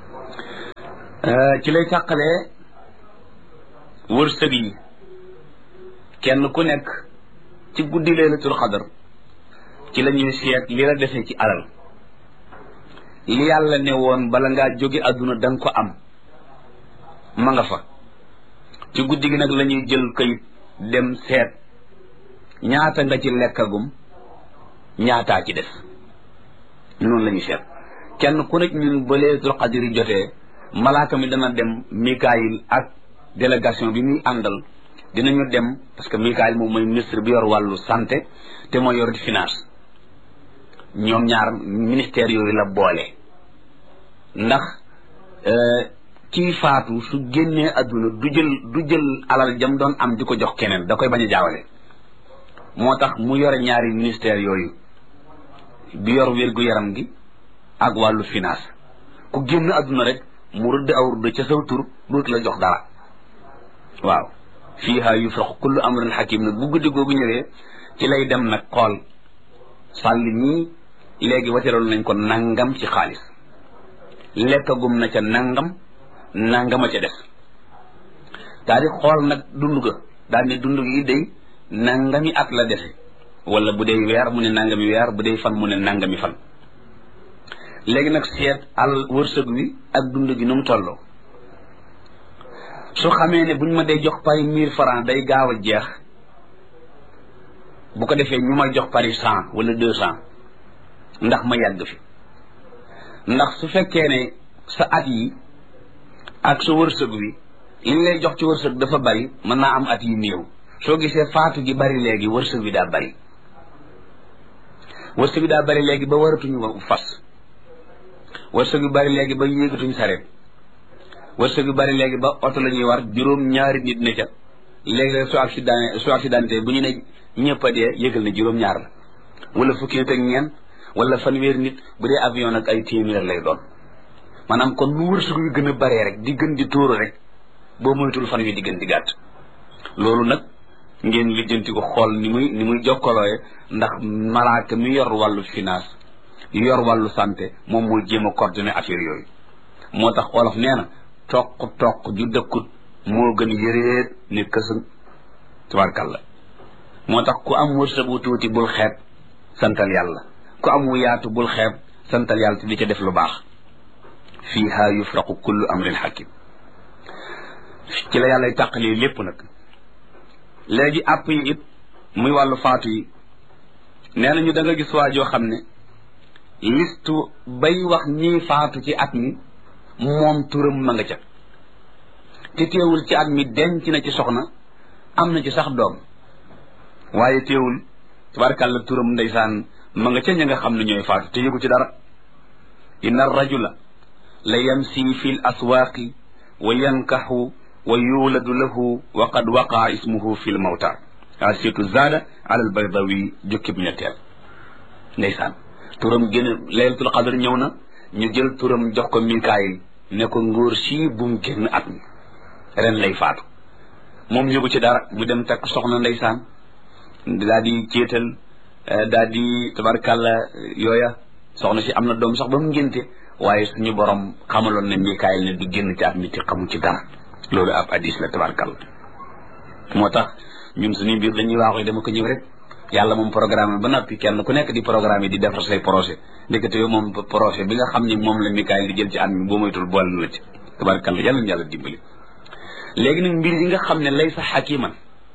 ci lay tàqalee wërsëg yi kenn ku nekk ci guddi laylatul xadar ci la ñuy seet li la defee ci alal li yàlla ne woon bala ngaa jóge àdduna danga ko am ma nga fa ci guddi gi nag la ñuy jël kayit dem seet ñaata nga ci lekkagum ñaataa ci des noonu la ñuy seet kenn ku nekk ñun ba laylatul xadar jotee malaaka mi dana dem Mikaayil ak délégation bi muy àndal dinañu dem parce que Mikaayil moom mooy ministre bi yor wàllu santé te mooy yor di finance ñoom ñaar ministère yooyu la boole ndax kii faatu su génnee adduna du jël alal jam doon am di ko jox keneen da koy bañ a jaawale moo tax mu yore ñaari ministère yooyu bi yor wér-gu-yaram gi ak wàllu finance ku génn adduna rek mu rëdd aw rëdd ca saw tur dootu la jox dara waaw fiiha yufraqu kullu amrin hakim nag bu guddi googu ñëwee ci lay dem nag xool sàlli ñii léegi wateral nañ ko nangam ci xaalis lekkagum na ca nangama ca des daal di xool nag dund ga daal ne dund gi day nangami at la dese wala bu dee weer mu ne nangami weer bu dee fan mu ne nangami fan léegi nag seet al wërsëg wi ak dund gi nu mu tolloo su xamee ne buñ ma dee jox pari 1000 francs day gaaw a jeex bu ko defee ñu may jox pari 100 wala 200 ndax ma yàgg fi ndax su fekkee ne sa at yi ak sa wërsëg wi li lay jox ci wërsëg dafa bari mën naa am at yi néew soo gisee faatu gi bari léegi wërsëg wi daa bari wërsëg wi daa bari léegi ba waratuñu fas wërsëg wi bari léegi ba yéegatuñ sareet wërsëg wi bari léegi ba oto la ñuy war juróom-ñaari nit ne ca léegi su accidenté bu ñu ne ñëpp a dee yëgal ne juróom-ñaar la wala fukki nit ak ñeent wala fanweeri nit bu dee avion nag ay téeméer lay doon maanaam kon nu wërsëg wi gën a baree rek di gën di tóoru rek boo moytul fan wi di gën di gàtt loolu nag ngeen lijjanti ko xool ni muy jokkalooye ndax malaaka mi yor wàllu finance yor wàllu santé moom mooy jéem a coordonné affaire yooyu moo tax olof nee na toq ju dëkkut moo gën yëreet ne kësën tabarkàlla moo tax ku am wërsëg wu tuuti bul xeeb santal yàlla ku am wu yaatu bul xeeb santal yàlla te di ca def lu baax fiiha yufraqu kullu amrin hakim ci la yàllay tàqalee lépp nag léegi àpp yi it muy wàllu faatu yi nee nañu da nga gis waa joo xam ne listu bay wax ñii faatu ci at mi moom turam ma nga ca te teewul ci at mi denc na ci soxna am na ci sax doom waaye teewul tabarkàlla turam ndeysaan ma nga ca ña nga xam ne ñooy faatu te yëgu ci dara inna rajula la yamsi fi l aswaaqi wa yankaxu wa yuuladu lahu wa qad waqaa ismuhu fi l mawta asitu zaada ala al baydawi jukkib ñetteel ndeysaan turam gën a laylatul qadr ñëw na ñu jël turam jox ko Mikaayil ne ko ngóor sii bum génn at mi ren lay faatu moom yóbbu ci dara mu dem takk soxna ndeysaan daa di céetal daa di tabarkàlla yooya soxna si am na doom sax ba mu ngénte waaye suñu borom xamaloon ne Mikaayil ne du génn ci at mi te xamu ci dara loolu ab hadis la tabarkàlla moo tax ñun suñu mbir dañuy waaxoy dama ko ñëw rek yàlla moom programme ba noppi kenn ku nekk di programme yi di defar say projet ndekete yow moom projet bi nga xam ne moom la Mikaayil di jël ci at mi boo moytul boole na la ci tabarkàlla yàlla na yàlla dimbali léegi nag mbir yi nga xam ne laysa xakiman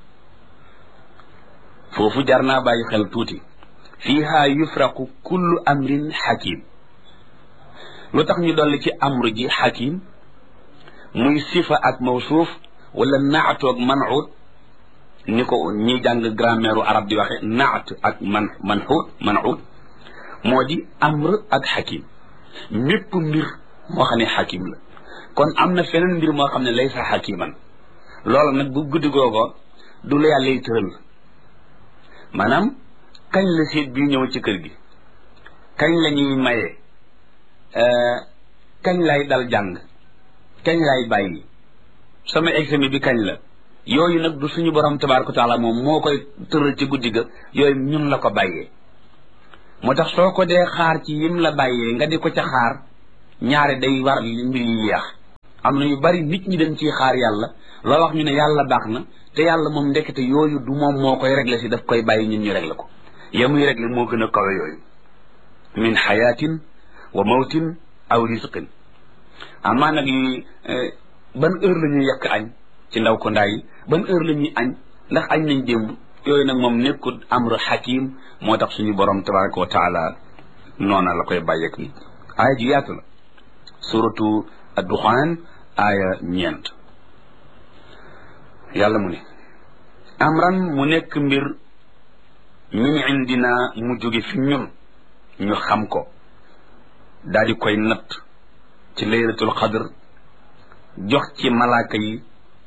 foofu jar naa bàyyi xel tuuti fiiha yufraqu kullu amrin xakim lu tax ñu dolli ci amru ji xakim muy sifa ak mawsuuf wala naatu ak man'ut ni ko ñi jàng grammaire arab di waxe naat ak man'ut moo di amr ak xakim mépp mbir moo xam ne xakim la kon am na feneen mbir moo xam ne laysa xakiman loolu nag bu guddi googoo du la yàlla lay tëral maanaam kañ la seet bii ñëw ci kër gi kañ la ñuy maye kañ lay dal jàng kañ lay bàyyi sama examen bi kañ la yooyu nag du suñu borom tabaaraka taala moom moo koy tëral ci guddi ga yooyu ñun la ko bàyyee moo tax soo ko dee xaar ci yim la bàyyee nga di ko ca xaar ñaare day war mbir yi yeex am na yu bari nit ñi dañ ciy xaar yàlla loo wax ñu ne yàlla baax na te yàlla moom ndekete yooyu du moom moo koy régler si daf koy bàyyi ñun ñu régler ko yamuy régler moo gën a kawe yooyu min xayaatin wa mawtin aw risqin amaa nag yi ban heure la ñuy yekk añ ci ndaw ko ndaay yi ban heure la ñuy añ ndax añ nañ démb yooyu nag moom nekkul amru hakim moo tax suñu borom tabaraka wa taala noona la koy bàyyeeg nit aaya ji yaatu la suratu ad-duxaan aaya 9 yàlla mu ne amran mu nekk mbir min indina mu jóge fi ñun ñu xam ko daal di koy natt ci laylatul qadr jox ci malaaka yi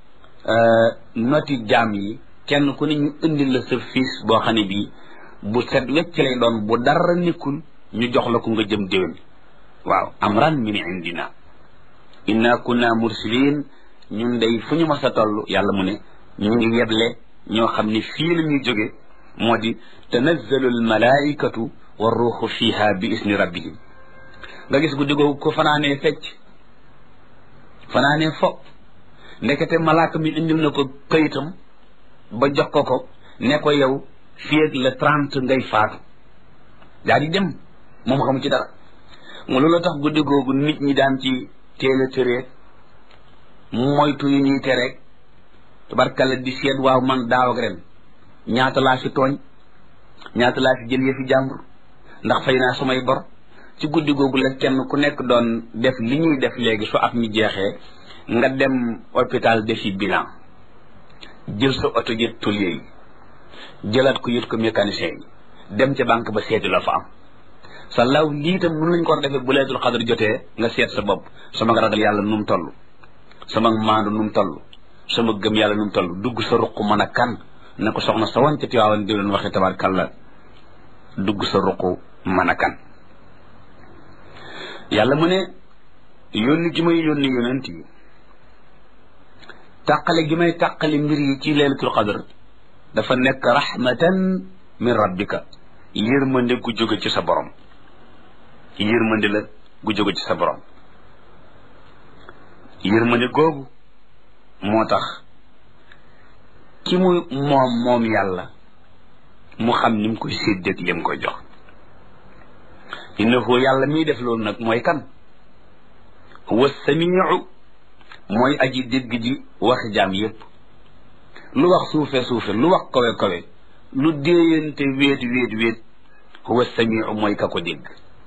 noti jaam yi kenn ku ne ñu indil la sa fiis boo xam ne bii bu set wecc lay doon bu dara nekkul ñu jox la ko nga jëm déwén waaw amran min indina inna kunna mursilin ñun day fu ñu mas a toll yàlla mu ne ñu ngi yeble ñoo xam ne fii la ñuy jóge moo di tanazzalu al malaikatu wa ruuxu fiha bi isni rabbihim nga gis guddi googu ko fanaanee fecc fanaanee fo ndekete malaaka mi indil na ko kayitam ba jox ko ne ko yow fii ak le 30 ngay faatu daa di dem moom xamu ci dara nga loolu tax guddi googu nit ñi daan ci teel a tëree moytu yu ñuy tere tubarkalla di seet waaw man daaw ak ren ñaata laa fi tooñ ñaata laa fi jël yëfi jàmbur ndax fay naa samay bor ci guddi googu la kenn ku nekk doon def li ñuy def léegi su at mi jeexee nga dem hôpital defi bilan jël sa oto yët tôlier yi jëlaat ko yët ko mécanicien yi dem ca banque ba seeti la fa am sa law lii tam nun lañ ko war a defee bu laylatul qadr jotee nga seet sa bopp sama ragal yàlla nu mu toll sama maandu nu mu toll sama gëm yàlla nu mu toll dugg sa ruq mën a kan na ko soxna sa wan ca Tiwaawan di leen waxee tabaarkalla dugg sa ruq mën a kan yàlla mu ne yónni gi may yónni yonent yi tàqale gi may tàqale mbir yi ci laylatul qadr dafa nekk rahmatan min rabbika yërmande gu jóge ci sa borom yërmande la gu jóge ci sa borom yërmande googu moo tax ki mu moom yàlla mu xam ni mu koy séddeeg li mu koy jox innahu yàlla miy def loolu nag mooy kan huwa samiu mooy aji dégg ji waxi jaam yépp lu wax suufe lu wax kawe lu déeyante wéet huwa samiu mooy ka ko dégg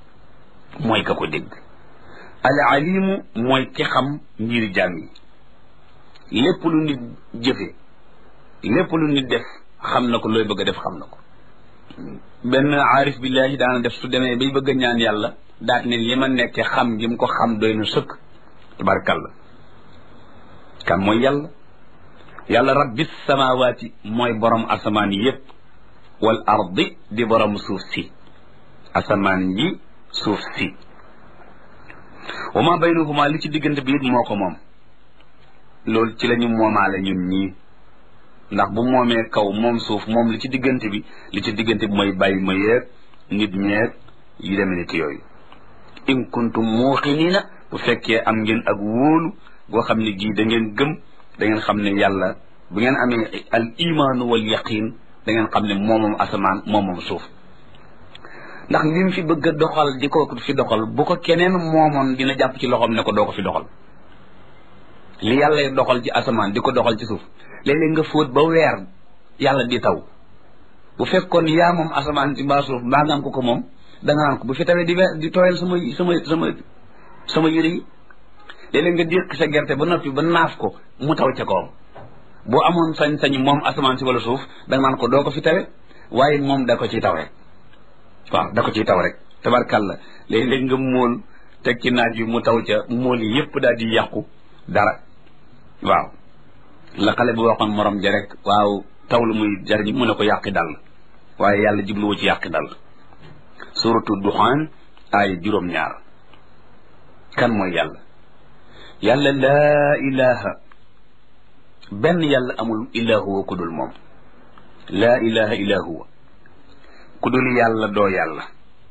al alimu mooy ki xam mbiri jaam yi lépp lu nit jëfe lépp lu nit def xam na ko looy bëgg a def xam na ko benn aarif billahi daana def su demee bay bëgg a ñaan yàlla daat ne li ma nekke xam gi mu ko xam doy na sëkk tabarkalla kan mooy yàlla rabbis samawaati mooy borom asamaan yi yépp wal ardi di borom suuf si asamaan yi suuf si wa ma baynahuma li ci diggante bi it moo ko moom loolu ci la ñu moomaale ñun ñii ndax bu moomee kaw moom suuf moom li ci diggante bi mooy bàyyi ma yeeg nit ñeeg yu demee ni ki yooyu in kuntum muuqiniina bu fekkee am ngeen ak wóolu boo xam ne gii da ngeen gëm da ngeen xam ne yàlla bu ngeen amee al imaanu wal yaqin da ngeen xam ne moomam asamaan moomam suuf ndax li mu fi bëgg a doxal di ko fi doxal bu ko keneen moomoon dina jàpp ci loxoom ne ko doo ko fi doxal li yàlla doxal ci asamaan di ko doxal ci suuf léeg-léeg nga fóot ba weer yàlla di taw bu fekkoon yaa moom asamaan ci mbaa suuf mbaa nga am ko moom da nga naan ko bu fi tawee di tooyal sama yére yi léeg-léeg nga déq sa gerte ba noppi ba naaf ko mu taw ca kawam boo amoon sañ-sañ moom asamaan si wala suuf da nga naan ko doo ko fi tawe waaye moom da ko ciy taw rek waaw da ko ciy taw rek tabarkàlla léeg-léeg nga móol teg ci naaj yu mu taw ca móol yi yépp daal di yàqu dara waaw la xale bu waxoon morom ja rek waaw taw lu muy jariñ mu ne ko yàqi dal waaye yàlla jubluwu ci yàqi dal suratu duxaan ay juróom-ñaar kan mooy yàlla laa ilaha benn yàlla amul illa huwa ku dul moom laa ilaha illa huwa ku dul yàlla doo yàlla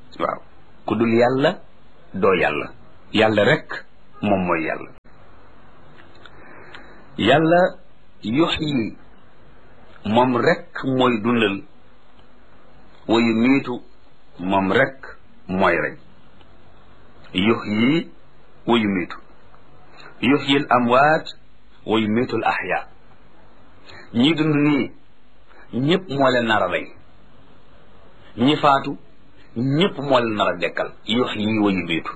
waaw ku dul yàlla doo yàlla yàlla rek moom mooy yàlla yàlla yuxyi moom rek mooy dundal wa yumiitu moom rek mooy rey yuxyi wa yumiitu yuxyi al amwaat wa yumiitu al axyaa ñi dund nii ñëpp moo leen nar a rey ñi faatu ñëpp moo leen nar a dekkal yuxyi wa yumiitu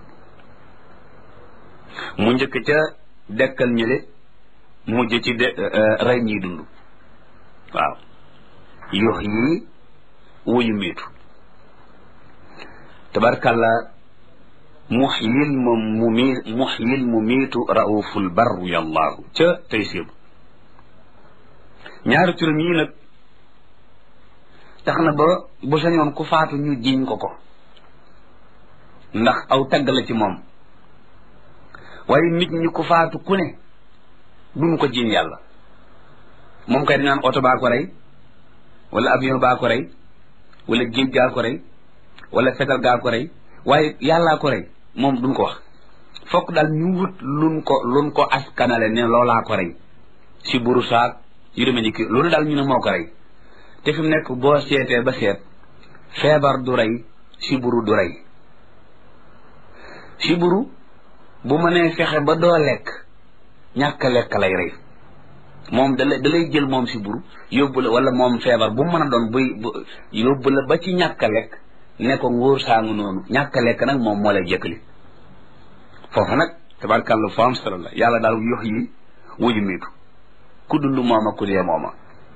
mu njëkk ca dekkal ñële mujj ci rey ñiy dund waaw yuxyi wa yumiitu tabarkalla muxyil mumiitu rauful barru yallaahu ca tey séebu ñaari turam yii nag tax na ba bu sañoon ku faatu ñu jiñ ko ndax aw tagg la ci moom waaye nit ñi ku faatu ku ne duñu ko jiñ yàlla moom kay dinaan oto baa ko rey wala avion baa ko rey wala géej gaa ko rey wala fetal gaa ko rey waaye yàllaa ko rey moom duñ ko wax fokk daal ñu wut luñ ko askanale ne loolaa ko rey si buru saak yu demee ni kii loolu daal ñu ne moo ko rey te fi mu nekk boo seetee ba seet feebar du rey siburu du rey siburu bu mënee fexe ba doo lekk ñàkk lekk lay rey moom da lay jël moom siburu yóbbu la wala moom feebar bu mën a doon yóbbu la ba ci ñàkk lekk ne ko ngóor saangu noonu ñàkk lekk nag moom moo lay jëkkali foofu nag tabarkàlla fa am solo la yàlla daal yox yi wuyu miitu ku dund mooma ku dee mooma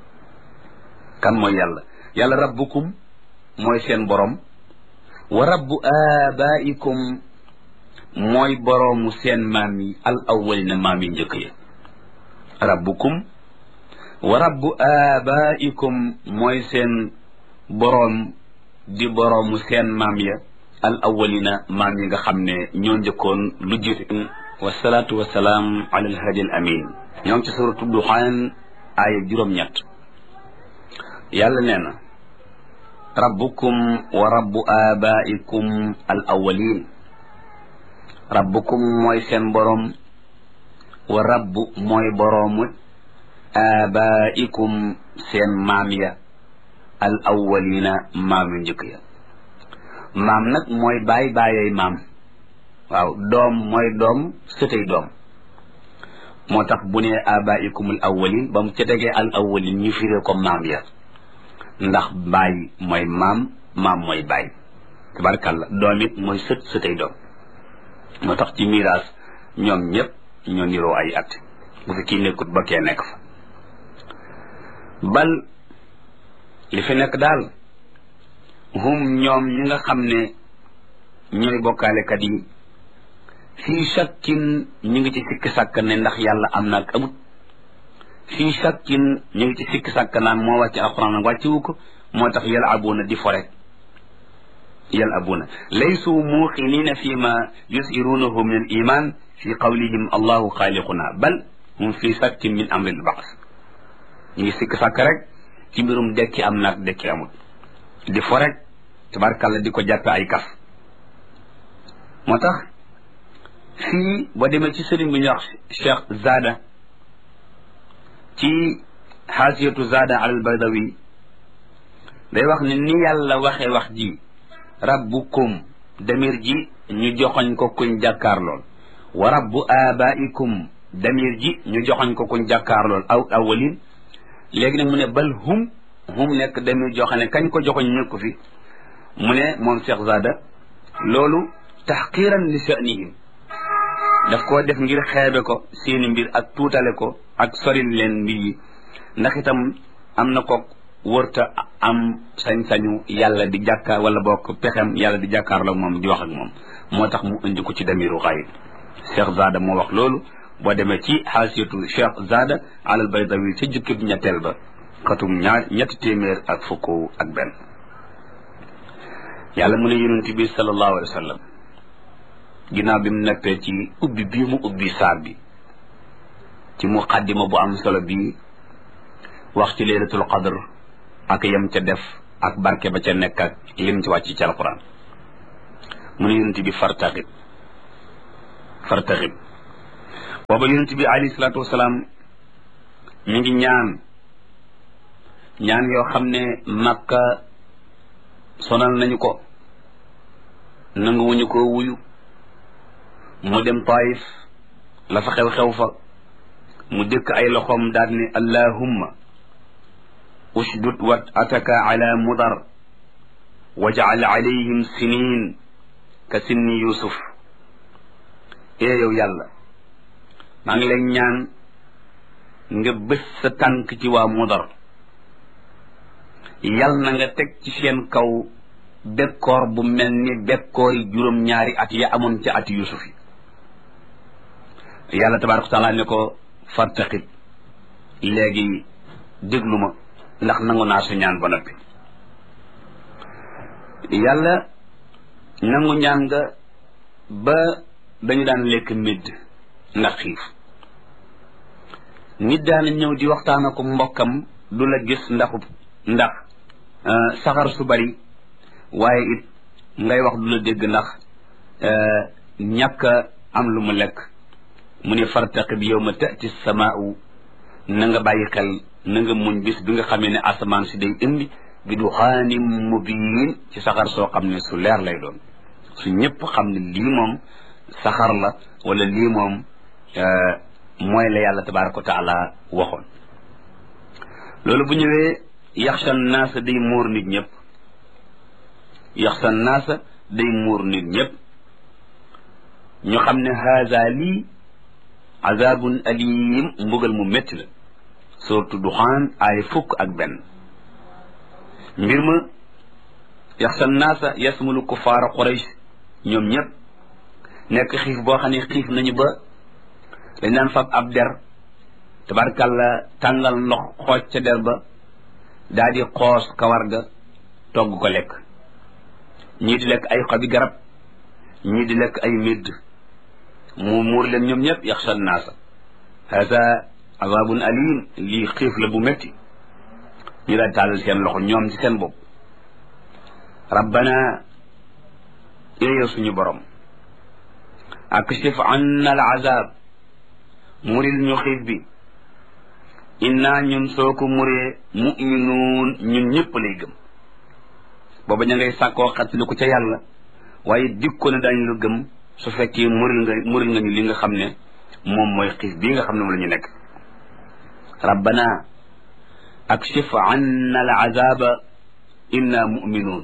kan mooy yàlla yàlla rabbukum mooy seen borom wa rabbu abaikum mooy boroomu seen maam yi al awwalina maam yi njëkk ya rabbukum wa rabbu abaikum mooy seen boroom di boroomu seen maam ya al awwalina maam yi nga xam ne ñoo njëkkoon lu jiitu wasalaatu wasalaam ala alhadi al amin ñoo ngi ci suratu duxaan aaya juróom-ñett yàlla nee na rabbukum wa rabbu abaikum al awwalin rabbukum mooy seen boroom wa rabbu mooy boroomu abaikum seen maam ya al awwalina maam yu njëkk ya maam nag mooy baay baayay maam waaw doom mooy doom sëtay doom moo tax bu ne abaikum al awwalin ba mu ca tegee al awwalin ñu firee ko maam ya ndax baay mooy maam maam mooy baay tabarkàlla doom it mooy sët sëtay doom moo tax ci miraas ñoom ñëpp ñoo niroo ay at bu fi kii nekkut ba kee nekk fa bal li fi nekk daal hum ñoom ñi nga xam ne ñooy bokkaalekat yi fii shakkin ñu ngi ci sikki sàkk ne ndax yàlla am na ak amut fii shakkin ñu ngi ci sikki sàkk naan moo wàcce alquran nag wàccewu ko moo tax yalabuuna di fo rek yalabuuna laysu muuqinina fi ma yusirunahu min al iman fi qawlihim allahu xaaliquna bal hum fi shakkin min amri al baas ñu ngi sikki sàkk rek ci mbirum dekki am naag dekki amut di fo rek tabarkàlla di ko jàppe ay kaf moo tax fii boo demee ci sëriñ bi ñuy wax Cheikh Zada ci xaasiyatu Zada al Baydawi day wax ne ni yàlla waxee wax ji rabbukum damir ji ñu joxoñ ko kuñ jàkkaar lool wa rabbu abaikum damir ji ñu joxoñ ko kuñ jàkkaar lool aw awalin léegi nag mu ne bal hum nekk damir joxane kañ ko joxoñ nekku fi mu ne moom Cheikh Zada loolu taxqiran li sha'nihim daf koo def ngir xeebe ko seeni mbir ak tuutale ko ak soril leen mbir yi ndax itam am na ko wërta am sañ-sañu yàlla di jàkkaar wala bokk pexem yàlla di jàkkaar la moom di wax ak moom moo tax mu indi ko ci damiru xayib Cheikh Zada moo wax loolu boo demee ci xaasiyatu Cheikh Zada alal Baydawi ca jukkib ñetteel ba xatum ñetti téeméer ak fukk ak benn yàlla mu ne yonent bi sallallahu alayhi wa sallam ginnaaw bi mu nekkee ci ubbi bii mu ubbi saar bi ci muqaddima bu am solo bii wax ci laylatul qadr ak yam ca def ak barke ba ca nekk ak lim ci wàcc ci alquran mu ne yonent bi fartaqib booba yonent bi alayhi salaatu wasalaam mi ngi ñaan yoo xam ne Makka sonal nañu ko nanguwuñu ko wuyu mu dem Taif la fa xew fa mu dëkk ay loxoom daal ne allahumma ushdud wat ataka ala mudar waj'al alayhim sinin ka sinni yusuf yow yàlla maa ngi lay ñaan nga bés sa tànk ci waa mudar yal na nga teg ci seen kaw bekkoor bu mel ni bekkoor yi juróom-ñaari at ya amoon ci at yusuf yi yàlla tabaaraka wa taala ne ko fartaqib léegi déglu ma ndax nangu naa su ñaan ba noppi yàlla nangu ñaan nga ba dañu daan lekk midd ndax xiif nit daana ñëw di waxtaan ak mbokkam du la gis ndax saxar su bari waaye it ngay wax du la dégg ndax ñàkk am lu mu lekk mu ne fartaqib yawma ta'ti samaa'u na nga bàyyi xel na nga muñ bis bi nga xamee ne asamaan si day indi bi duxaanim mubiin ci saxar soo xam ne su leer lay doon su ñëpp xam ne lii moom saxar la wala lii moom mooy la yàlla tabaaraka wa taala waxoon loolu bu ñëwee yaxsha naasa day muur nit ñëpp yaxsha naasa day muur nit ñëpp ñu xam ne haza lii azabun alim mbugal mu métti la surtout duxaan ay fukk ak benn mbir ma yaxsha naasa yasmulu kufaara quraysh ñoom ñëpp nekk xiif boo xam ne xiif nañu ba dañ daan fab ab der tabarkàlla tàngal ndox xooj ca der ba daa di xoos kawar ga togg ko lekk ñii di lekk ay xobi garab ñii di lekk ay médd mu muur leen ñoom ñëpp yaxsha naasa hada azabun alim lii xiif la bu métti ñu daal tàllal seen loxo ñoom ci seen bopp rabbana yow suñu borom akshif anna al azab muril ñu xiif bi inna ñun soo ko muree muminuun ñun ñëpp lay gëm booba ña ngay sàkkoo xattali ko ca yàlla waaye dikko ne daañu la gëm su fekkee muril nga ñu li nga xam ne moom mooy xiif bii nga xam ne moom la ñu nekk rabbana akshif anna al azaba inna muminuun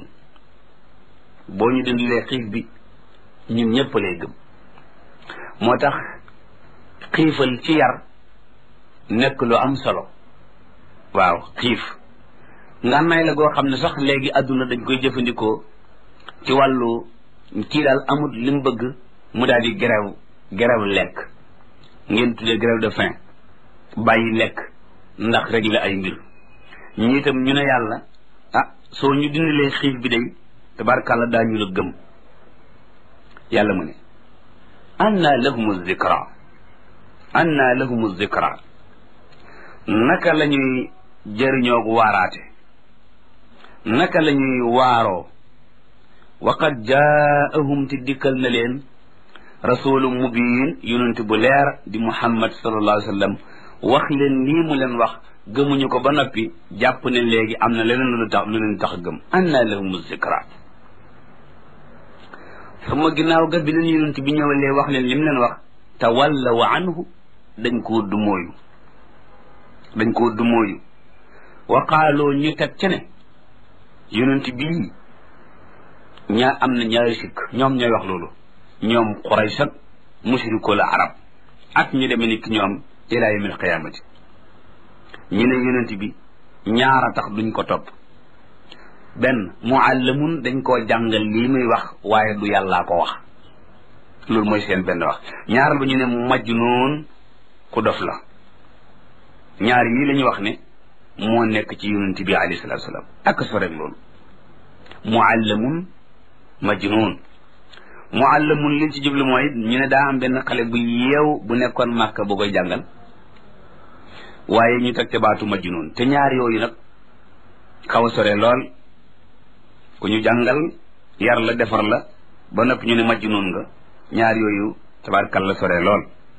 boo ñu dindilee xiif bi ñun ñëpp lay gëm moo tax xiifal ci yar nekk lu am solo waaw xiif ngànnaay la goo xam ne sax léegi àdduna dañ koy jëfandikoo ci wàllu kii daal amut li mu bëgg mu daal di grève lekk ngeen tuddee grève de faim bàyyi lekk ndax régler ay mbir ñi itam ñu ne yàlla soo ñu dindilee xiif bi day tabarkàlla daañu la gëm yàlla mu ne anna lahumu zikra naka la ñuy jëriñoo waaraate naka la ñuy waaroo wa qad jaahum ti dikkal na leen rasulun mubiin yonent bu leer di muhammad sallallahu alayhi wa sallam wax leen lii mu leen wax gëmuñu ko ba noppi jàpp ne léegi am na leneen lu leen tax gëm anna lahumu zikra sama ginnaaw ga bi leen yonent bi ñëwalee wax leen li mu leen wax tawallaw anhu dañ koo dumóoyu wa qaaloo ñu teg ca ne yonent bii am na ñaari sikk ñoom ñooy wax loolu ñoom Quraysh ak mushrikul arab ak ñu demee ni ki ñoom ila yawmil qiyaamati ñu ne yonent bi ñaara tax duñ ko topp benn muallamun dañ koo jàngal lii muy wax waaye du yàllaa ko wax loolu mooy seen benn wax ñaaral ba ñu ne majnuun ku dof la ñaar yii la ñu wax ne moo nekk ci yonent bi alayhi salaatu wasalaam ak so rek loolu muallamun majnuun muallamun liñ ci jublu mooy ñu ne daa am benn xale bu yeew bu nekkoon Màkka bu koy jàngal waaye ñu teg te baatu majnuun te ñaar yooyu nag xaw a sore lool ku ñu jàngal yar la defar la ba noppi ñu ne majnun nga ñaar yooyu tabaarkalla sore lool.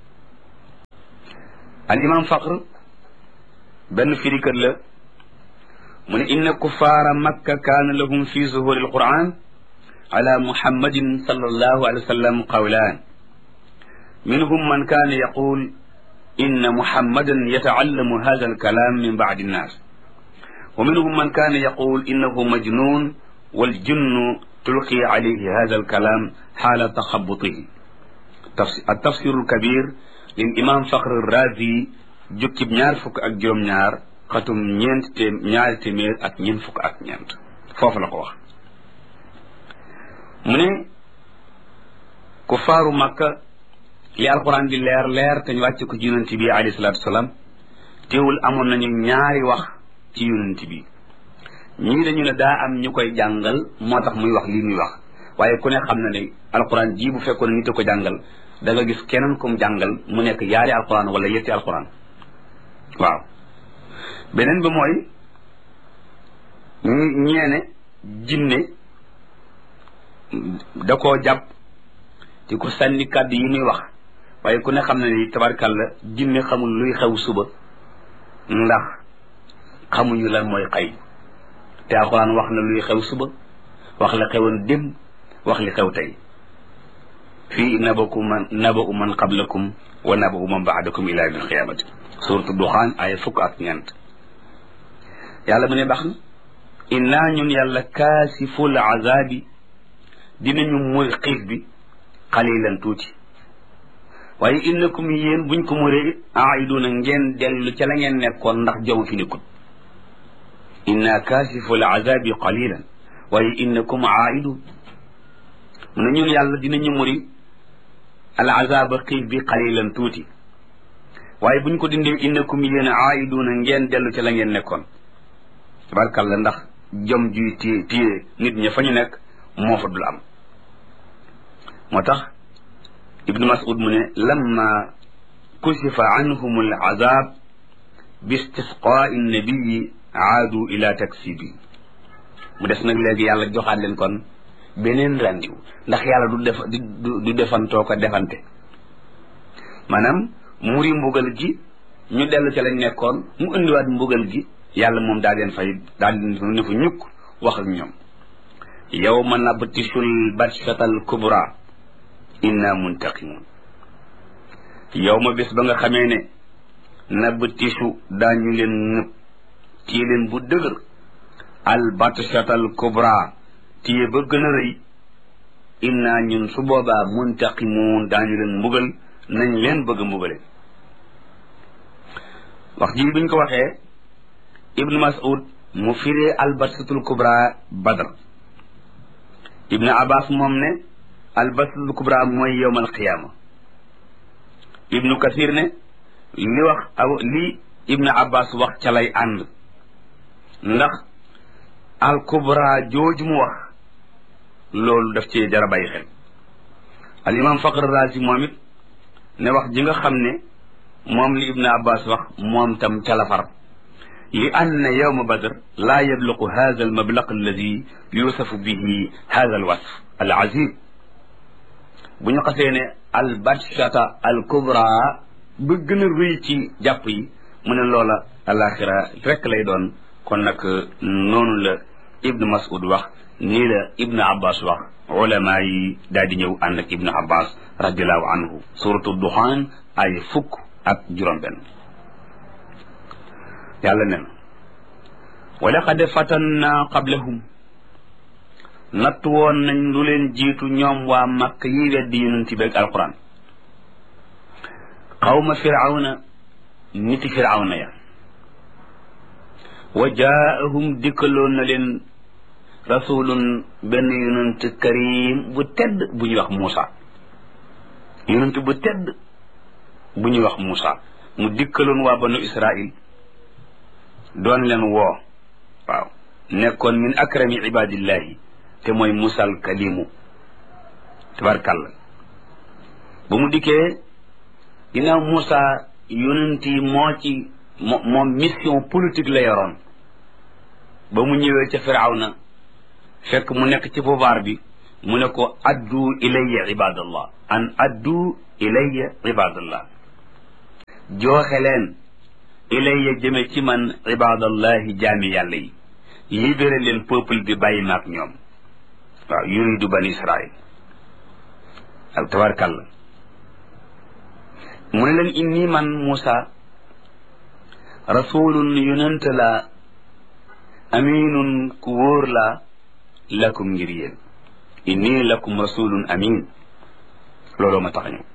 al imam Faqr benn firikat la mu ne inna kuffaara makka kaana lahum fi zuhuri alquran ala muhammadin sallallahu alayhi wa sallam qawlaan minhum man kaana yaqul inna muhammadan yata'allamu hadha alkalam min ba'di annas wa minhum man kaana yaqul innahu majnun wal jinnu tulqi alayhi hadha alkalam xaala taxabutihi التفسير الكبير للإمام فخر الرازي jukkib ñaar fukk ak juróom-ñaar xatum ñaari téeméer ak ñeent fukk ak ñeent foofu la ko wax mu ne ku faaru Makka li alquran di leer leer te ñu wàcc ko ci yonent bi alayhi salaatu wasalaam teewul amoon nañu ñaari wax ci yonent bi ñii dañu ne daa am ñu koy jàngal moo tax muy wax lii muy wax waaye ku ne xam na ne alquran ji bu fekkoon nit a ko jàngal da nga gis keneen kum jàngal mu nekk yaari alquran wala yetti alquran waaw beneen bi mooy ñeene jinne da koo jàpp di ko sànni kàddu yi muy wax waaye ku ne xam ne ni tabarkàlla jinne xamul luy xew suba ndax xamuñu lan mooy xay te alxuraan wax na luy xew suba wax la xewoon démb wax li xew tey fii naba'u man qablakum wa naba'u man ba'dakum ila yawmil qiyaamati suuratu duxaan ay fukk ak ñeent yàlla mu ne baax na innaa ñun yàlla kaasiful azaabi dinañu muri xiif bi xalilan tuuti waaye innakum yéen buñ ko muree aiduna ngeen dellu ca la ngeen nekkoon ndax jaww fi nekkul innaa kaasiful azaabi qalilan waaye innakum aidun mu ne ñun yàlla dinañu muri al azaaba xiif bi xalilan tuuti waaye buñ ko dindee innakum yéen aiduna ngeen dellu ca la ngeen nekkoon tabarkalla ndax jom juy téye nit ña fa ñu nekk moo fa dul am moo tax ibnu mas'ud mu ne lamma kusifa anhum al azab bi istisqaa'i nabiyi aadu ila taksibi mu des nag léegi yàlla joxaat leen kon beneen randiw ndax yàlla du defantoo ko defante maanaam muri mbugal gi ñu dellu ca lañ nekkoon mu indiwaat mbugal gi yàlla moom daal leen fay daal ne fa ñukk wax ak ñoom yawma nabtishul batshatal kubra inna muntaqimun yawma bés ba nga xamee ne nabtishu daañu leen nëb téye leen bu dëgër al batshatal kubra téye ba gën a rëy inna ñun su boobaa muntaqimun daañu leen mbugal nañ leen bëgg a mbugale wax ji biñ ko waxee ibnu mas'ud mu firee albatsatul kubra badr ibnu abbas moom ne albatsatul kubra mooy yowmal qiyaama ibnu kathir ne li ibnu abbas wax ca lay ànd ndax al kubra jooju mu wax loolu daf ci jara bàyyi xel al imam faqr razi moom it ne wax ji nga xam ne moom li ibnu abbas wax moom tam ca la far li anna yawma badr laa yabluqu hada al mablaq alladi yusafu bihi hada al wasf al azim bu ñu xasee ne al batshata al kubra ba gën a rëy ci jàpp yi mu ne loola alaxira rek lay doon kon nag noonu la ibnu mas'ud wax nii la ibnu abbas wax ulama yi daal di ñëw ànd ak ibnu abbas radiallahu anhu suratu duxaan ay fukk ak juróom-benn yàlla nen wa laqad fatanna qablahum natt woon nañ lu leen jiitu ñoom waa makk yi weddi yonent bi ak alquran qawma firawna niti firawna ya wa jaahum dikkaloon na leen rasulun benn yonent karim bu tedd bu ñuy wax Muusa yonent bu tedd bu ñuy wax Muusa mu dikkaloon waa banu Israil doon leen woo waaw nekkoon min akrami ibadillahi te mooy Muusa al kalimu tabarkàlla ba mu dikkee ginnaaw Muusa yonent yi moom mission politique la yoroon ba mu ñëwee ca Firawna fekk mu nekk ci pouvoir bi mu ne ko addu ilayya ibadallah an addu ilayya ibadallah jooxe leen ilayya jëme ci man ibadallahi jaami yàlla yi libéré leen peuple bi bàyyi maag ñoom waaw yuridu bani israil ak tabarkàlla mu ne leen inni man Muusa rasulun yonent la aminun ku wóor la lakum ngir yéen inni lakum rasulun amin looloo ma tax ñu